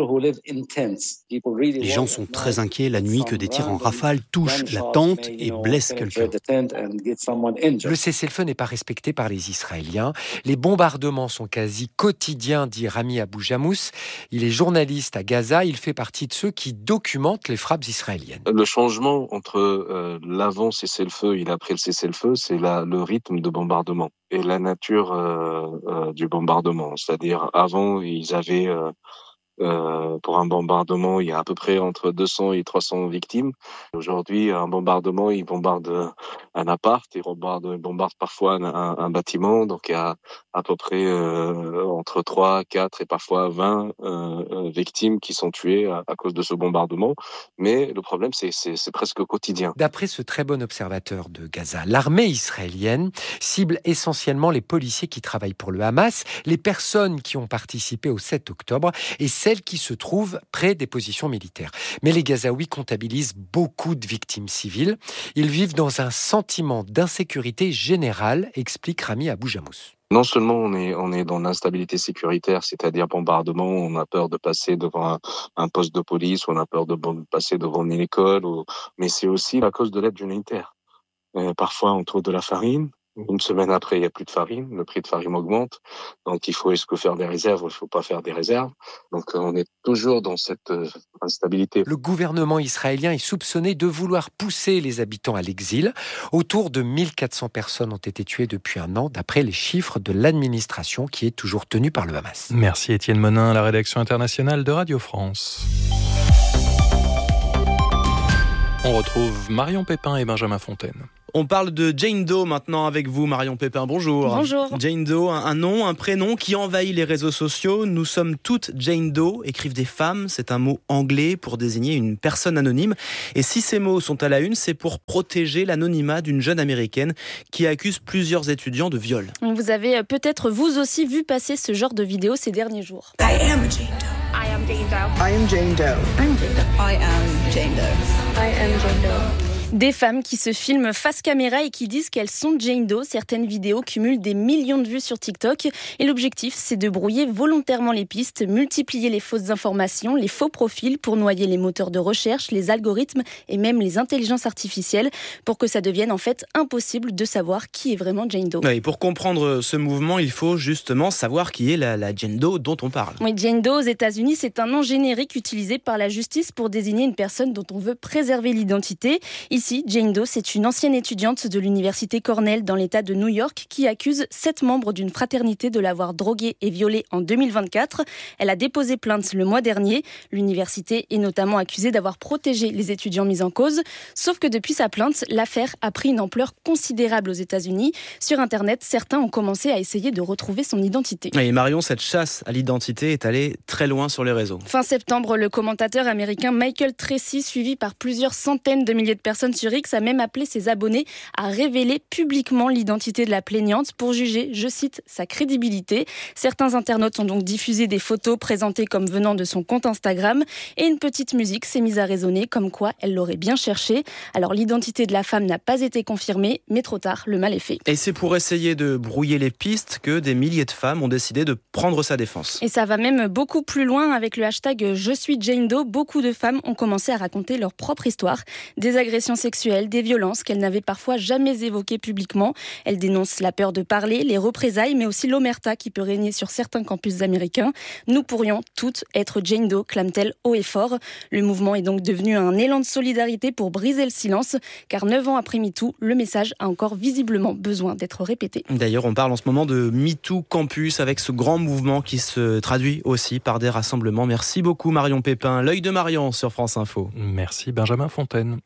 Les gens sont très inquiets la nuit que des tirs en rafale touchent la tente et blesse quelqu'un. Le cessez-le-feu n'est pas respecté par les Israéliens. Les bombardements sont quasi quotidiens, dit Rami Abou Jamous. Il est journaliste à Gaza. Il fait partie de ceux qui documentent les frappes israéliennes. Le changement entre euh, l'avant cessez-le-feu et l'après le cessez-le-feu, c'est la, le rythme de bombardement et la nature euh, euh, du bombardement. C'est-à-dire, avant, ils avaient... Euh, Euh, pour un bombardement, il y a à peu près entre deux cents et trois cents victimes. Aujourd'hui, un bombardement, il bombarde un appart, il bombarde, il bombarde parfois un, un, un bâtiment. Donc, il y a à peu près euh, entre trois, quatre et parfois vingt euh, victimes qui sont tuées à, à cause de ce bombardement. Mais le problème, c'est, c'est, c'est presque quotidien. D'après ce très bon observateur de Gaza, l'armée israélienne cible essentiellement les policiers qui travaillent pour le Hamas, les personnes qui ont participé au sept octobre et celles qui se trouvent près des positions militaires. Mais les Gazaouis comptabilisent beaucoup de victimes civiles. Ils vivent dans un centre sentiment d'insécurité générale, explique Rami Aboujamous. Non seulement on est, on est dans l'instabilité sécuritaire, c'est-à-dire bombardement, on a peur de passer devant un, un poste de police, ou on a peur de passer devant une école, ou, mais c'est aussi la cause de l'aide humanitaire. Euh, parfois, on trouve de la farine. Une semaine après, il n'y a plus de farine. Le prix de farine augmente. Donc, il faut est-ce que faire des réserves ou il ne faut pas faire des réserves. Donc, on est toujours dans cette euh, instabilité. Le gouvernement israélien est soupçonné de vouloir pousser les habitants à l'exil. Autour de mille quatre cents personnes ont été tuées depuis un an, d'après les chiffres de l'administration qui est toujours tenue par le Hamas. Merci Étienne Monin, la rédaction internationale de Radio France. On retrouve Marion Pépin et Benjamin Fontaine. On parle de Jane Doe maintenant avec vous, Marion Pépin. Bonjour. Bonjour. Jane Doe, un, un nom, un prénom qui envahit les réseaux sociaux. Nous sommes toutes Jane Doe, écrivent des femmes. C'est un mot anglais pour désigner une personne anonyme. Et si ces mots sont à la une, c'est pour protéger l'anonymat d'une jeune américaine qui accuse plusieurs étudiants de viol. Vous avez peut-être vous aussi vu passer ce genre de vidéo ces derniers jours. I am Jane Doe. I am Jane Doe. I am Jane Doe. I'm Jane Doe. I am Jane Doe. I am Jane Doe. Des femmes qui se filment face caméra et qui disent qu'elles sont Jane Doe. Certaines vidéos cumulent des millions de vues sur TikTok. Et l'objectif, c'est de brouiller volontairement les pistes, multiplier les fausses informations, les faux profils pour noyer les moteurs de recherche, les algorithmes et même les intelligences artificielles pour que ça devienne en fait impossible de savoir qui est vraiment Jane Doe. Et pour comprendre ce mouvement, il faut justement savoir qui est la, la Jane Doe dont on parle. Oui, Jane Doe aux États-Unis, c'est un nom générique utilisé par la justice pour désigner une personne dont on veut préserver l'identité. Ici, Jane Doe, c'est une ancienne étudiante de l'université Cornell dans l'État de New York qui accuse sept membres d'une fraternité de l'avoir droguée et violée en deux mille vingt-quatre. Elle a déposé plainte le mois dernier. L'université est notamment accusée d'avoir protégé les étudiants mis en cause. Sauf que depuis sa plainte, l'affaire a pris une ampleur considérable aux États-Unis. Sur Internet, certains ont commencé à essayer de retrouver son identité. Et Marion, cette chasse à l'identité est allée très loin sur les réseaux. Fin septembre, le commentateur américain Michael Tracy, suivi par plusieurs centaines de milliers de personnes sur X, a même appelé ses abonnés à révéler publiquement l'identité de la plaignante pour juger, je cite, sa crédibilité. Certains internautes ont donc diffusé des photos présentées comme venant de son compte Instagram et une petite musique s'est mise à résonner comme quoi elle l'aurait bien cherché. Alors l'identité de la femme n'a pas été confirmée, mais trop tard, le mal est fait. Et c'est pour essayer de brouiller les pistes que des milliers de femmes ont décidé de prendre sa défense. Et ça va même beaucoup plus loin avec le hashtag Je suis Jane Doe. Beaucoup de femmes ont commencé à raconter leur propre histoire, des agressions sexuelles, des violences qu'elles n'avaient parfois jamais évoquées publiquement. Elles dénoncent la peur de parler, les représailles, mais aussi l'omerta qui peut régner sur certains campus américains. Nous pourrions toutes être Jane Doe, clame-t-elle haut et fort. Le mouvement est donc devenu un élan de solidarité pour briser le silence, car neuf ans après MeToo, le message a encore visiblement besoin d'être répété. D'ailleurs, on parle en ce moment de MeToo Campus avec ce grand mouvement qui se traduit aussi par des rassemblements. Merci beaucoup Marion Pépin. L'œil de Marion sur France Info. Merci Benjamin Fontaine.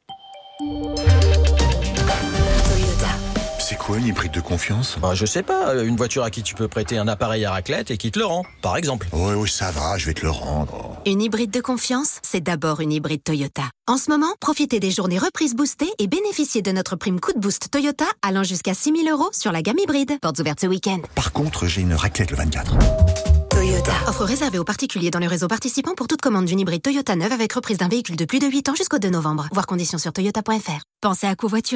C'est quoi une hybride de confiance ? Bah, je sais pas, une voiture à qui tu peux prêter un appareil à raclette et qui te le rend, par exemple. Oui, oui, ça va, je vais te le rendre. Une hybride de confiance, c'est d'abord une hybride Toyota. En ce moment, profitez des journées reprises boostées et bénéficiez de notre prime coup de boost Toyota allant jusqu'à six mille euros sur la gamme hybride. Portes ouvertes ce week-end. Par contre, j'ai une raclette le vingt-quatre. Toyota. Offre réservée aux particuliers dans le réseau participant pour toute commande d'une hybride Toyota neuve avec reprise d'un véhicule de plus de huit ans jusqu'au deux novembre. Voir conditions sur toyota point f r. Pensez à covoiturer ?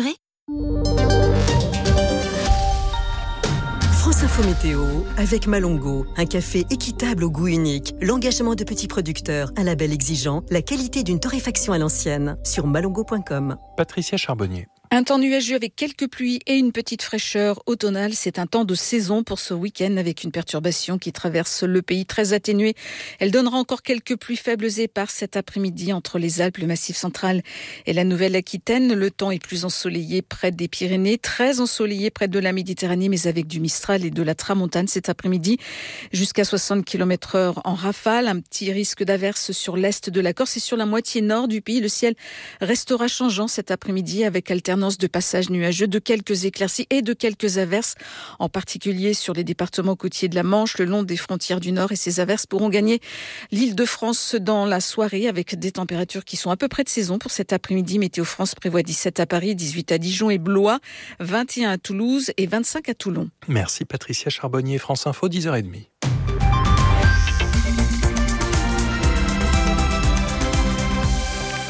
France Info Météo avec Malongo, un café équitable au goût unique, l'engagement de petits producteurs, un label exigeant, la qualité d'une torréfaction à l'ancienne, sur malongo point com. Patricia Charbonnier. Un temps nuageux avec quelques pluies et une petite fraîcheur automnale. C'est un temps de saison pour ce week-end avec une perturbation qui traverse le pays très atténuée. Elle donnera encore quelques pluies faibles et éparses cet après-midi entre les Alpes, le Massif central et la Nouvelle-Aquitaine. Le temps est plus ensoleillé près des Pyrénées, très ensoleillé près de la Méditerranée, mais avec du Mistral et de la Tramontane cet après-midi. Jusqu'à soixante kilomètres heure en rafale. Un petit risque d'averse sur l'est de la Corse et sur la moitié nord du pays. Le ciel restera changeant cet après-midi avec alternance de passages nuageux, de quelques éclaircies et de quelques averses, en particulier sur les départements côtiers de la Manche, le long des frontières du Nord. Et ces averses pourront gagner l'Île-de-France dans la soirée avec des températures qui sont à peu près de saison pour cet après-midi. Météo France prévoit dix-sept à Paris, dix-huit à Dijon et Blois, vingt et un à Toulouse et vingt-cinq à Toulon. Merci Patricia Charbonnier, France Info, dix heures trente.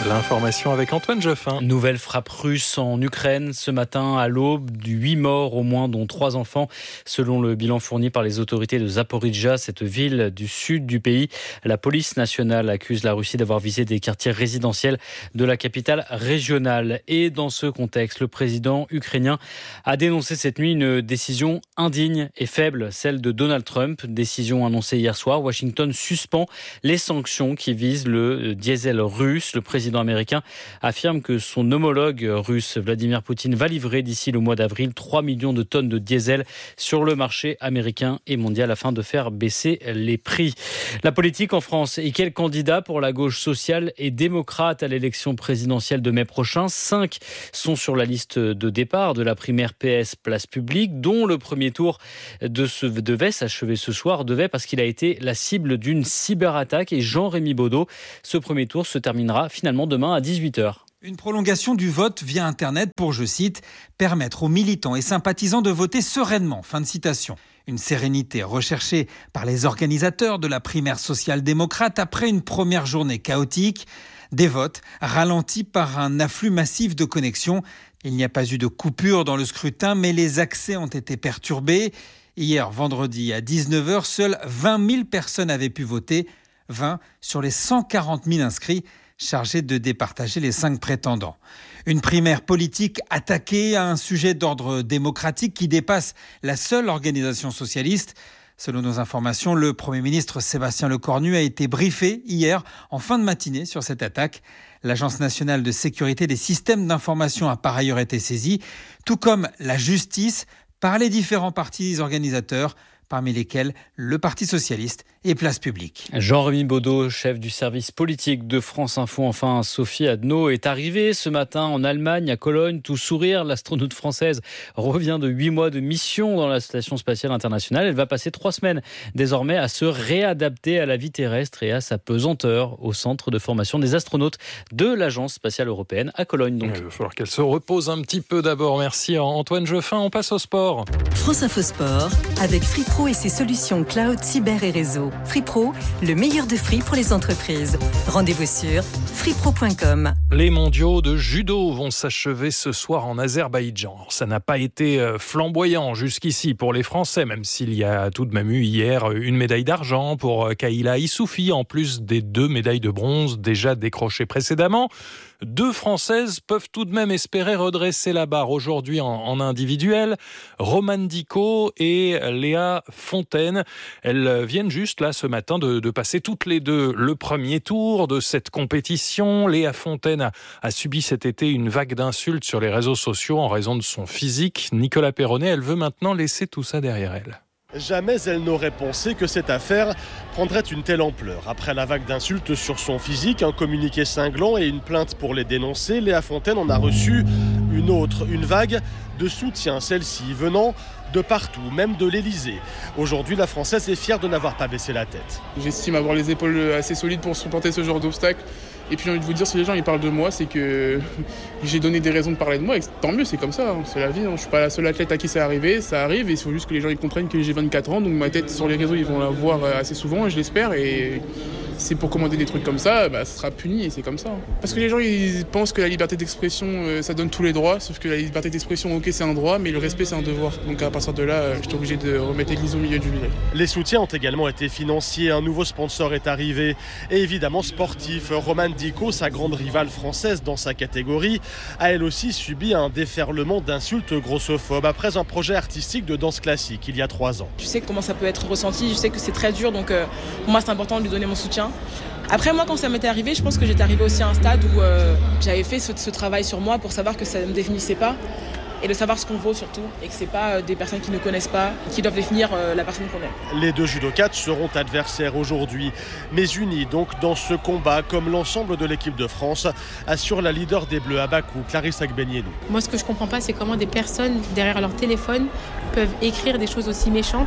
L'information avec Antoine Joffin. Nouvelle frappe russe en Ukraine ce matin à l'aube, huit morts au moins, dont trois enfants, selon le bilan fourni par les autorités de Zaporijjia, cette ville du sud du pays. La police nationale accuse la Russie d'avoir visé des quartiers résidentiels de la capitale régionale. Et dans ce contexte, le président ukrainien a dénoncé cette nuit une décision indigne et faible, celle de Donald Trump. Décision annoncée hier soir. Washington suspend les sanctions qui visent le diesel russe. Le président américain affirme que son homologue russe, Vladimir Poutine, va livrer d'ici le mois d'avril trois millions de tonnes de diesel sur le marché américain et mondial afin de faire baisser les prix. La politique en France et quel candidat pour la gauche sociale et démocrate à l'élection présidentielle de mai prochain? Cinq sont sur la liste de départ de la primaire P S Place Publique, dont le premier tour de ce, devait s'achever ce soir, devait parce qu'il a été la cible d'une cyberattaque. Et Jean-Rémy Baudot, ce premier tour se terminera finalement demain à dix-huit heures. Une prolongation du vote via Internet pour, je cite, « permettre aux militants et sympathisants de voter sereinement ». Fin de citation. Une sérénité recherchée par les organisateurs de la primaire social-démocrate après une première journée chaotique. Des votes ralentis par un afflux massif de connexions. Il n'y a pas eu de coupure dans le scrutin, mais les accès ont été perturbés. Hier, vendredi, à dix-neuf heures, seules vingt mille personnes avaient pu voter. vingt sur les cent quarante mille inscrits chargés de départager les cinq prétendants. Une primaire politique attaquée à un sujet d'ordre démocratique qui dépasse la seule organisation socialiste. Selon nos informations, le Premier ministre Sébastien Lecornu a été briefé hier en fin de matinée sur cette attaque. L'Agence nationale de sécurité des systèmes d'information a par ailleurs été saisie, tout comme la justice par les différents partis organisateurs, parmi lesquels le Parti socialiste et Place Publique. Jean-Rémy Baudot, chef du service politique de France Info. Enfin, Sophie Adno est arrivée ce matin en Allemagne, à Cologne, tout sourire. L'astronaute française revient de huit mois de mission dans la Station spatiale internationale. Elle va passer trois semaines désormais à se réadapter à la vie terrestre et à sa pesanteur au centre de formation des astronautes de l'Agence spatiale européenne à Cologne. Donc. Il va falloir qu'elle se repose un petit peu d'abord. Merci Antoine Joffin. On passe au sport. France Info Sport avec Free Pro et ses solutions cloud, cyber et réseau. Free Pro, le meilleur de Free pour les entreprises. Rendez-vous sur free pro point com. Les mondiaux de judo vont s'achever ce soir en Azerbaïdjan. Alors, ça n'a pas été flamboyant jusqu'ici pour les Français, même s'il y a tout de même eu hier une médaille d'argent pour Kayla Issoufi, en plus des deux médailles de bronze déjà décrochées précédemment. Deux Françaises peuvent tout de même espérer redresser la barre aujourd'hui en, en individuel. Romane Dico et Léa Fontaine. Elles viennent juste là ce matin de, de passer toutes les deux le premier tour de cette compétition. Léa Fontaine a, a subi cet été une vague d'insultes sur les réseaux sociaux en raison de son physique. Nicolas Perronnet, elle veut maintenant laisser tout ça derrière elle. Jamais elle n'aurait pensé que cette affaire prendrait une telle ampleur. Après la vague d'insultes sur son physique, un communiqué cinglant et une plainte pour les dénoncer, Léa Fontaine en a reçu une autre, une vague de soutien, celle-ci venant de partout, même de l'Elysée. Aujourd'hui, la Française est fière de n'avoir pas baissé la tête. J'estime avoir les épaules assez solides pour supporter ce genre d'obstacle. Et puis j'ai envie de vous dire, si les gens ils parlent de moi, c'est que j'ai donné des raisons de parler de moi. Et tant mieux, c'est comme ça, hein, c'est la vie. Hein. Je ne suis pas la seule athlète à qui c'est arrivé, ça arrive. Et il faut juste que les gens ils comprennent que j'ai vingt-quatre ans. Donc ma tête sur les réseaux, ils vont la voir assez souvent, je l'espère. Et c'est pour commander des trucs comme ça, bah, ça sera puni et c'est comme ça. Parce que les gens ils pensent que la liberté d'expression, euh, ça donne tous les droits. Sauf que la liberté d'expression, ok, c'est un droit, mais le respect, c'est un devoir. Donc à partir de là, euh, j'étais obligé de remettre l'église au milieu du village. Les soutiens ont également été financiers. Un nouveau sponsor est arrivé. Et évidemment sportif. Romane Dico, sa grande rivale française dans sa catégorie, a elle aussi subi un déferlement d'insultes grossophobes après un projet artistique de danse classique il y a trois ans. Je sais comment ça peut être ressenti, je sais que c'est très dur, donc euh, pour moi c'est important de lui donner mon soutien. Après moi quand ça m'était arrivé, je pense que j'étais arrivée aussi à un stade où euh, j'avais fait ce, ce travail sur moi pour savoir que ça ne me définissait pas. Et de savoir ce qu'on vaut surtout, et que ce n'est pas des personnes qui ne connaissent pas, qui doivent définir la personne qu'on est. Les deux judokates seront adversaires aujourd'hui, mais unis donc dans ce combat, comme l'ensemble de l'équipe de France, assure la leader des Bleus à Bakou, Clarisse Agbenienou. Moi ce que je ne comprends pas, c'est comment des personnes derrière leur téléphone peuvent écrire des choses aussi méchantes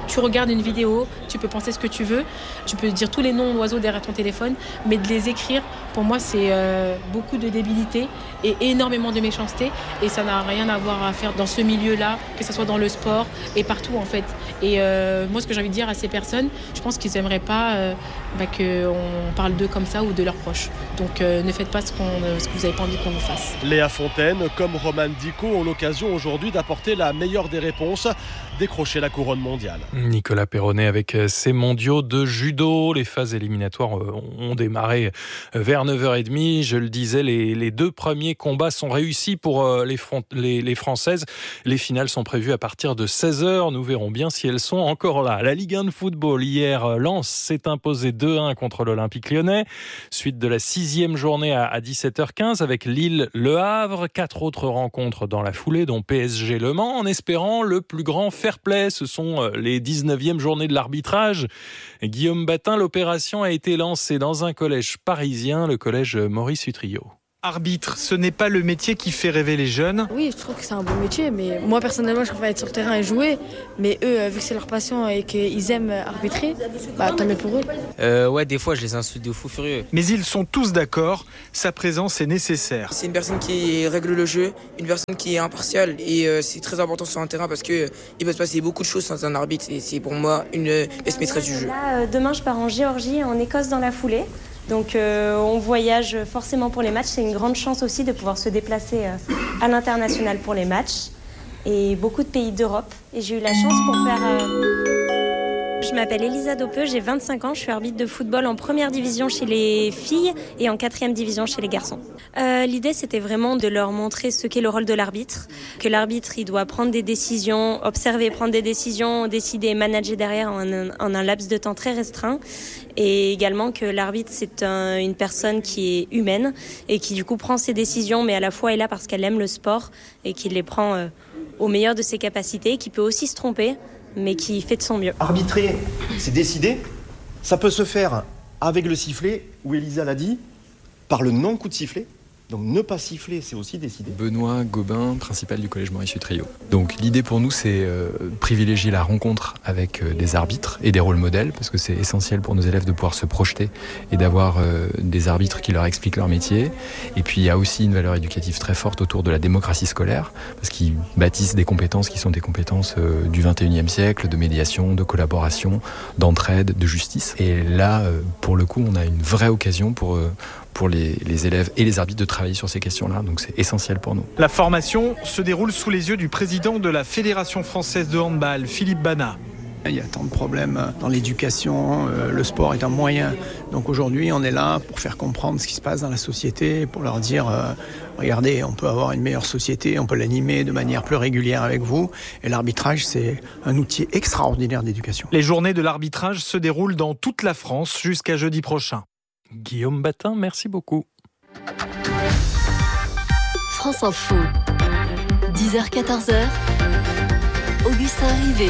Tu regardes une vidéo, tu peux penser ce que tu veux, tu peux dire tous les noms d'oiseaux derrière ton téléphone, mais de les écrire, pour moi, c'est euh, beaucoup de débilité et énormément de méchanceté. Et ça n'a rien à voir à faire dans ce milieu-là, que ce soit dans le sport et partout, en fait. Et euh, moi, ce que j'ai envie de dire à ces personnes, je pense qu'ils n'aimeraient pas euh, bah, qu'on parle d'eux comme ça ou de leurs proches. Donc, euh, ne faites pas ce, qu'on, ce que vous n'avez pas envie qu'on vous fasse. Léa Fontaine, comme Roman Dico, ont l'occasion aujourd'hui d'apporter la meilleure des réponses, décrocher la couronne mondiale. Nicolas Perronnet avec ses mondiaux de judo. Les phases éliminatoires ont démarré vers neuf heures trente. Je le disais, les, les deux premiers combats sont réussis pour les, front, les, les Françaises. Les finales sont prévues à partir de seize heures. Nous verrons bien si elles sont encore là. La Ligue un de football, hier, Lens s'est imposé deux un contre l'Olympique lyonnais. Suite de la sixième journée à dix-sept heures quinze avec Lille-Le Havre. Quatre autres rencontres dans la foulée, dont P S G Le Mans, en espérant le plus grand fair play. Ce sont les dix-neuvième journées de l'arbitrage. Guillaume Batin, l'opération a été lancée dans un collège parisien, le collège Maurice Utrillo. Arbitre, ce n'est pas le métier qui fait rêver les jeunes. Oui, je trouve que c'est un bon métier, mais moi personnellement, je préfère être sur le terrain et jouer. Mais eux, vu que c'est leur passion et qu'ils aiment arbitrer, bah tant mieux pour eux. Euh, ouais, des fois, je les insulte de fou furieux. Mais ils sont tous d'accord, sa présence est nécessaire. C'est une personne qui règle le jeu, une personne qui est impartiale et euh, c'est très important sur un terrain parce que euh, il peut se passer beaucoup de choses sans un arbitre et c'est pour moi une pièce maîtresse du jeu. Là, euh, demain, je pars en Géorgie et en Écosse dans la foulée. Donc euh, on voyage forcément pour les matchs. C'est une grande chance aussi de pouvoir se déplacer euh, à l'international pour les matchs. Et beaucoup de pays d'Europe. Et j'ai eu la chance pour faire... Euh... Je m'appelle Elisa Dopeux, j'ai vingt-cinq ans. Je suis arbitre de football en première division chez les filles et en quatrième division chez les garçons. Euh, l'idée, c'était vraiment de leur montrer ce qu'est le rôle de l'arbitre. Que l'arbitre, il doit prendre des décisions, observer, prendre des décisions, décider et manager derrière en un, en un laps de temps très restreint. Et également que l'arbitre, c'est un, une personne qui est humaine et qui du coup prend ses décisions, mais à la fois est là parce qu'elle aime le sport et qui les prend euh, au meilleur de ses capacités, qui peut aussi se tromper, mais qui fait de son mieux. Arbitrer, c'est décider. Ça peut se faire avec le sifflet, où Elisa l'a dit, par le non-coup de sifflet. Donc ne pas siffler, c'est aussi décider. Benoît Gobin, principal du collège Maurice Utrillo. Donc l'idée pour nous, c'est euh, privilégier la rencontre avec euh, des arbitres et des rôles modèles, parce que c'est essentiel pour nos élèves de pouvoir se projeter et d'avoir euh, des arbitres qui leur expliquent leur métier. Et puis il y a aussi une valeur éducative très forte autour de la démocratie scolaire, parce qu'ils bâtissent des compétences qui sont des compétences euh, du vingt et unième siècle, de médiation, de collaboration, d'entraide, de justice. Et là, euh, pour le coup, on a une vraie occasion pour... Euh, pour les, les élèves et les arbitres de travailler sur ces questions-là. Donc c'est essentiel pour nous. La formation se déroule sous les yeux du président de la Fédération française de handball, Philippe Bana. Il y a tant de problèmes dans l'éducation, le sport est un moyen. Donc aujourd'hui, on est là pour faire comprendre ce qui se passe dans la société, pour leur dire, euh, regardez, on peut avoir une meilleure société, on peut l'animer de manière plus régulière avec vous. Et l'arbitrage, c'est un outil extraordinaire d'éducation. Les journées de l'arbitrage se déroulent dans toute la France jusqu'à jeudi prochain. Guillaume Batin, merci beaucoup. France Info, dix heures quatorze heures, Augustin Rivet.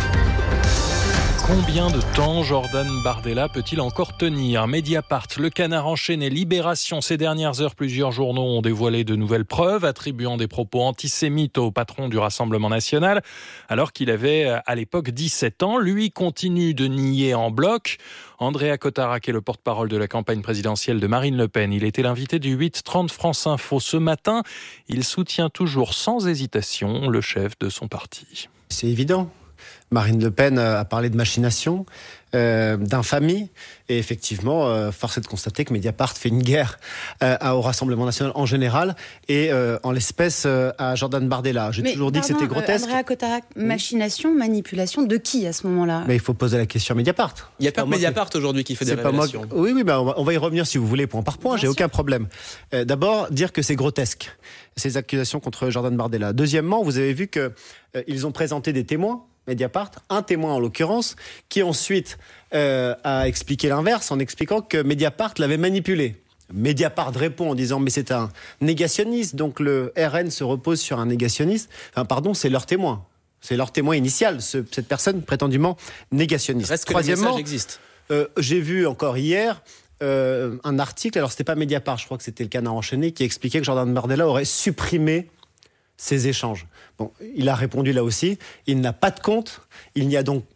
Combien de temps Jordan Bardella peut-il encore tenir ? Mediapart, Le Canard enchaîné, Libération. Ces dernières heures, plusieurs journaux ont dévoilé de nouvelles preuves attribuant des propos antisémites au patron du Rassemblement national, alors qu'il avait à l'époque dix-sept ans. Lui continue de nier en bloc. Andrea Cotarac est le porte-parole de la campagne présidentielle de Marine Le Pen. Il était l'invité du huit trente France Info ce matin. Il soutient toujours sans hésitation le chef de son parti. C'est évident. Marine Le Pen a parlé de machination, euh, d'infamie, et effectivement, euh, force est de constater que Mediapart fait une guerre euh, au Rassemblement national en général, et euh, en l'espèce euh, à Jordan Bardella. J'ai Mais toujours dit pardon, que c'était grotesque. Euh, Andrea Cotarac, machination, manipulation de qui à ce moment-là ? Mais il faut poser la question à Mediapart. Il n'y a pas que Mediapart aujourd'hui qui fait des révélations. Pas moi... Oui, oui, bah on, va, on va y revenir si vous voulez, point par point, Bien j'ai sûr. Aucun problème. Euh, d'abord, dire que c'est grotesque, ces accusations contre Jordan Bardella. Deuxièmement, vous avez vu qu'ils euh, ont présenté des témoins, Mediapart, un témoin en l'occurrence, qui ensuite euh, a expliqué l'inverse en expliquant que Mediapart l'avait manipulé. Mediapart répond en disant mais c'est un négationniste, donc le R N se repose sur un négationniste. Enfin pardon, c'est leur témoin. C'est leur témoin initial, ce, cette personne prétendument négationniste. Reste que Troisièmement, le message existe. Euh, j'ai vu encore hier euh, un article, alors c'était pas Mediapart, je crois que c'était le Canard enchaîné, qui expliquait que Jordan Bardella aurait supprimé ces échanges. Bon, il a répondu là aussi, il n'a pas de compte, il n'y a donc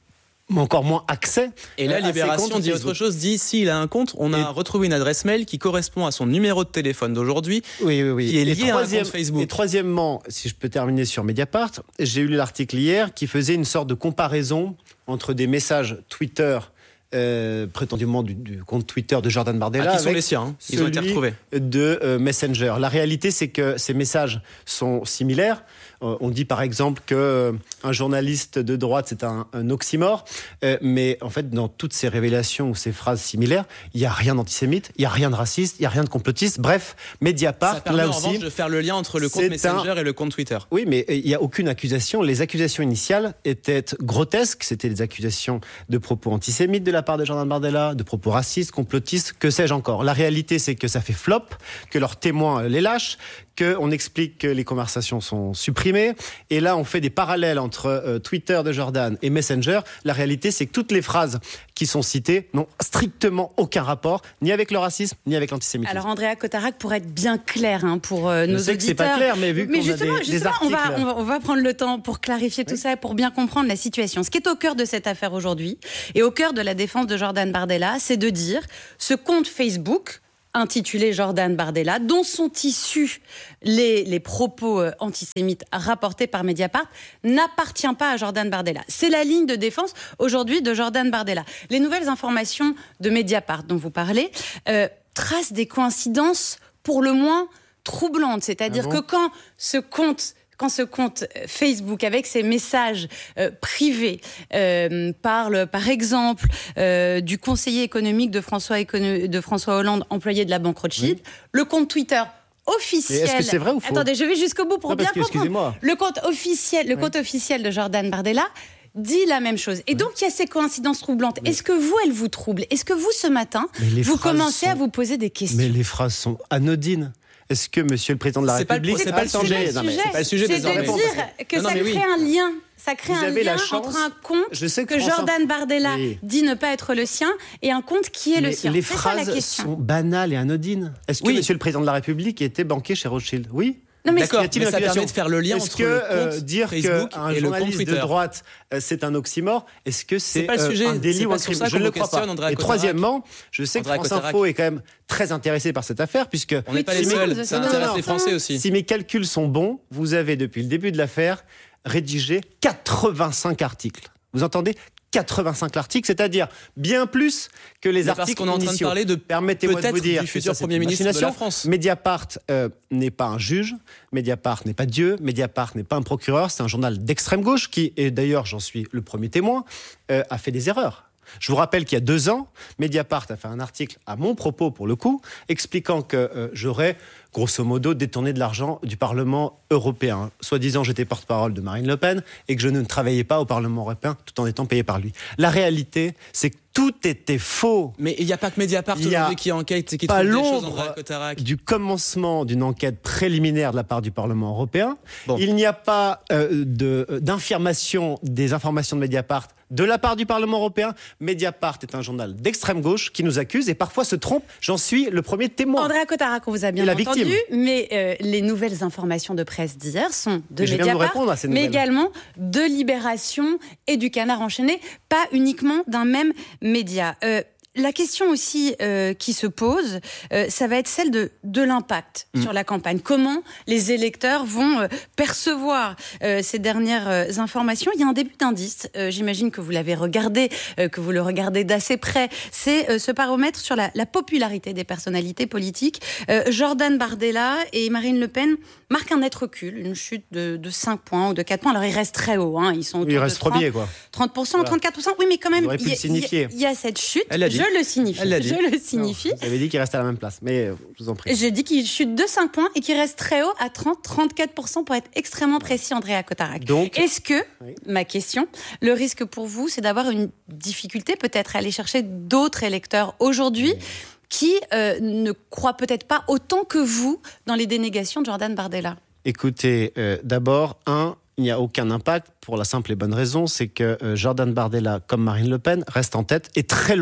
encore moins accès. Et là, Libération dit autre chose, dit s'il a un compte, on a et... retrouvé une adresse mail qui correspond à son numéro de téléphone d'aujourd'hui, oui, oui, oui. qui est lié à un compte Facebook. Et troisièmement, si je peux terminer sur Mediapart, j'ai eu l'article hier qui faisait une sorte de comparaison entre des messages Twitter Euh, prétendument du, du compte Twitter de Jordan Bardella, ah, qui sont les siens, hein. Ils ont été retrouvés, de euh, Messenger. La réalité, c'est que ces messages sont similaires. Euh, on dit par exemple que euh, un journaliste de droite, c'est un, un oxymore, euh, mais en fait, dans toutes ces révélations ou ces phrases similaires, il y a rien d'antisémite, il y a rien de raciste, il y a rien de complotiste. Bref, Mediapart, ça permet là en aussi, revanche de faire le lien entre le compte Messenger un... et le compte Twitter. Oui, mais il y a aucune accusation. Les accusations initiales étaient grotesques. C'était des accusations de propos antisémites de la part de Jordan Bardella, de propos racistes, complotistes, que sais-je encore. La réalité, c'est que ça fait flop, que leurs témoins les lâchent, qu'on explique que les conversations sont supprimées. Et là, on fait des parallèles entre euh, Twitter de Jordan et Messenger. La réalité, c'est que toutes les phrases qui sont citées n'ont strictement aucun rapport, ni avec le racisme, ni avec l'antisémitisme. Alors, Andrea Cotarac, pour être bien clair hein, pour euh, nos Je sais auditeurs... que c'est pas clair, mais vu mais qu'on justement, a des, justement, des articles... on va, on, va, on va prendre le temps pour clarifier tout oui. ça et pour bien comprendre la situation. Ce qui est au cœur de cette affaire aujourd'hui, et au cœur de la défense de Jordan Bardella, c'est de dire ce compte Facebook... intitulé Jordan Bardella, dont sont issus les, les propos euh, antisémites rapportés par Mediapart, n'appartient pas à Jordan Bardella. C'est la ligne de défense aujourd'hui de Jordan Bardella. Les nouvelles informations de Mediapart dont vous parlez euh, tracent des coïncidences pour le moins troublantes. C'est-à-dire ah bon que quand ce compte... Quand ce compte Facebook, avec ses messages euh, privés, euh, parle par exemple euh, du conseiller économique de François, Écono- de François Hollande, employé de la banque Rothschild, oui. le compte Twitter officiel... Est-ce que c'est vrai ou faux ? Attendez, je vais jusqu'au bout pour non, bien que, comprendre. Le compte officiel, le oui. compte officiel de Jordan Bardella dit la même chose. Et donc, il y a ces coïncidences troublantes. Mais... Est-ce que vous, elles vous troublent ? Est-ce que vous, ce matin, vous commencez sont... à vous poser des questions ? Mais les phrases sont anodines. Est-ce que Monsieur le Président de la c'est République... C'est pas, pas, c'est pas, sujet. pas, non, c'est pas le sujet c'est désormais. de dire que non, non, ça crée oui. un lien. Ça crée Vous un lien entre un compte je sais que, que François... Jordan Bardella oui. dit ne pas être le sien et un compte qui est mais le sien. Les c'est phrases ça, la question. sont banales et anodines. Est-ce que oui. Monsieur le Président de la République était banquier chez Rothschild ? Oui. Non, mais D'accord, mais ça permet de faire le lien est-ce entre que, le compte euh, dire Facebook qu'un et le compte journaliste Twitter de droite, euh, c'est un oxymore, est-ce que c'est, c'est pas le sujet, euh, un délit ou un crime ? Je ne le crois pas. Andrea et troisièmement, je sais Andrea que France Cotarac. Info est quand même très intéressé par cette affaire, puisque... On n'est pas les seuls, ça intéresse les Français aussi. Si mes calculs sont bons, vous avez, depuis le début de l'affaire, rédigé quatre-vingt-cinq articles. Vous entendez ? quatre-vingt-cinq articles, c'est-à-dire bien plus que les mais articles parce qu'on est en train initiaux. de parler de Permettez-moi de vous dire du futur que Premier ministre de la France. Mediapart euh, n'est pas un juge, Mediapart n'est pas Dieu, Mediapart n'est pas un procureur, c'est un journal d'extrême gauche qui, et d'ailleurs j'en suis le premier témoin, euh, a fait des erreurs. Je vous rappelle qu'il y a deux ans, Mediapart a fait un article à mon propos, pour le coup, expliquant que euh, j'aurais, grosso modo, détourné de l'argent du Parlement européen. Soi-disant, j'étais porte-parole de Marine Le Pen et que je ne travaillais pas au Parlement européen tout en étant payé par lui. La réalité, c'est que tout était faux. Mais il n'y a pas que Mediapart aujourd'hui qui enquête et qui trouve des choses, Andrea Cotarac. Du commencement d'une enquête préliminaire de la part du Parlement européen. Bon. Il n'y a pas euh, de, euh, d'information des informations de Mediapart de la part du Parlement européen. Mediapart est un journal d'extrême gauche qui nous accuse et parfois se trompe. J'en suis le premier témoin. Andrea Cotarac, on vous a bien entendu, victime. mais euh, les nouvelles informations de presse d'hier sont de je Mediapart, à ces mais également de Libération et du Canard enchaîné, pas uniquement d'un même média. Euh, La question aussi euh, qui se pose, euh, ça va être celle de, de l'impact mmh. sur la campagne. Comment les électeurs vont euh, percevoir euh, ces dernières euh, informations ? Il y a un début d'indice, euh, j'imagine que vous l'avez regardé, euh, que vous le regardez d'assez près. C'est euh, ce baromètre sur la, la popularité des personnalités politiques. Euh, Jordan Bardella et Marine Le Pen marquent un net recul, une chute de, de cinq points ou de quatre points. Alors ils restent très hauts, hein. Ils sont autour il de reste trente, premier, quoi. trente pour cent, voilà. trente-quatre pour cent. Oui, mais quand même, il y, y, y a cette chute. Elle l'a dit. Je le signifie. Elle l'a dit. Je le signifie. Non, vous avez dit qu'il reste à la même place, mais je vous en prie. Je dis qu'il chute de cinq points et qu'il reste très haut à trente à trente-quatre pour cent pour être extrêmement précis, Andrea Cotarac. Donc, est-ce que, oui. ma question, le risque pour vous, c'est d'avoir une difficulté peut-être à aller chercher d'autres électeurs aujourd'hui oui. qui euh, ne croient peut-être pas autant que vous dans les dénégations de Jordan Bardella ? Écoutez, euh, d'abord, un, il n'y a aucun impact pour la simple et bonne raison, c'est que euh, Jordan Bardella, comme Marine Le Pen, reste en tête et très loin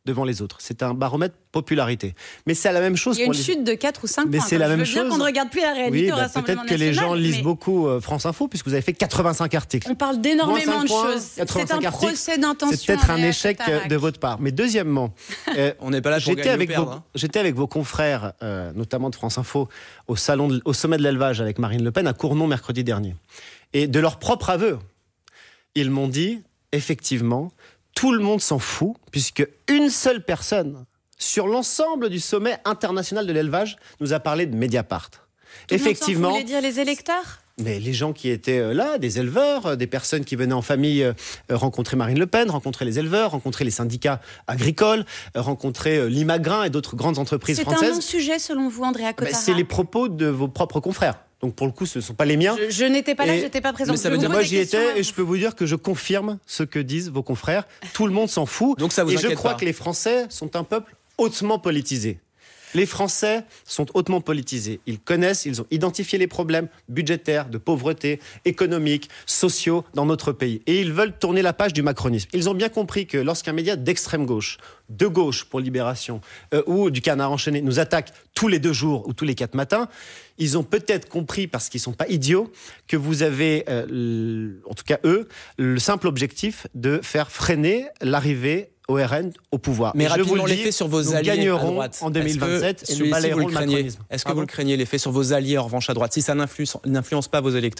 devant les autres. C'est un baromètre popularité. Mais c'est la même chose. Il y a pour une les... chute de quatre ou cinq mais points. c'est la Je même veux chose. bien qu'on ne regarde plus la réalité oui, au bah, Rassemblement peut-être que national. les gens lisent mais... beaucoup euh, France Info, puisque vous avez fait quatre-vingt-cinq articles. On parle d'énormément de points, choses. C'est un procès d'intention. C'est peut-être un échec de votre part. Mais deuxièmement, euh, on n'est pas là pour j'étais gagner avec ou perdre. Vos, Hein. j'étais avec vos confrères, euh, notamment de France Info, au, salon de, au sommet de l'élevage avec Marine Le Pen à Cournon mercredi dernier. Et de leur propre aveu, ils m'ont dit, effectivement, tout le monde s'en fout, puisque une seule personne, sur l'ensemble du sommet international de l'élevage, nous a parlé de Mediapart. Tout Effectivement. Vous voulez dire les électeurs ? Mais les gens qui étaient là, des éleveurs, des personnes qui venaient en famille euh, rencontrer Marine Le Pen, rencontrer les éleveurs, rencontrer les syndicats agricoles, euh, rencontrer euh, Limagrin et d'autres grandes entreprises c'est françaises. C'est un non-sujet selon vous, Andrea Cotara ? Ben, c'est les propos de vos propres confrères. Donc pour le coup, ce ne sont pas les miens. Je, je n'étais pas là, je n'étais pas présente. Mais ça veut dire moi j'y étais et je peux vous dire que je confirme ce que disent vos confrères. Tout le monde s'en fout. Donc ça vous et inquiète je crois pas. que les Français sont un peuple hautement politisé. Les Français sont hautement politisés. Ils connaissent, ils ont identifié les problèmes budgétaires, de pauvreté, économiques, sociaux dans notre pays. Et ils veulent tourner la page du macronisme. Ils ont bien compris que lorsqu'un média d'extrême gauche, de gauche pour Libération, euh, ou du Canard enchaîné nous attaque tous les deux jours ou tous les quatre matins, ils ont peut-être compris, parce qu'ils ne sont pas idiots, que vous avez, euh, le, en tout cas eux, le simple objectif de faire freiner l'arrivée au R N au pouvoir. Mais et rapidement, je vous le dis, l'effet sur vos nous alliés gagnerons à droite en deux mille vingt-sept et nous balayerons le macronisme. Est-ce que vous le craignez, l'effet sur vos alliés en revanche à droite, si ça n'influence, n'influence pas vos électeurs?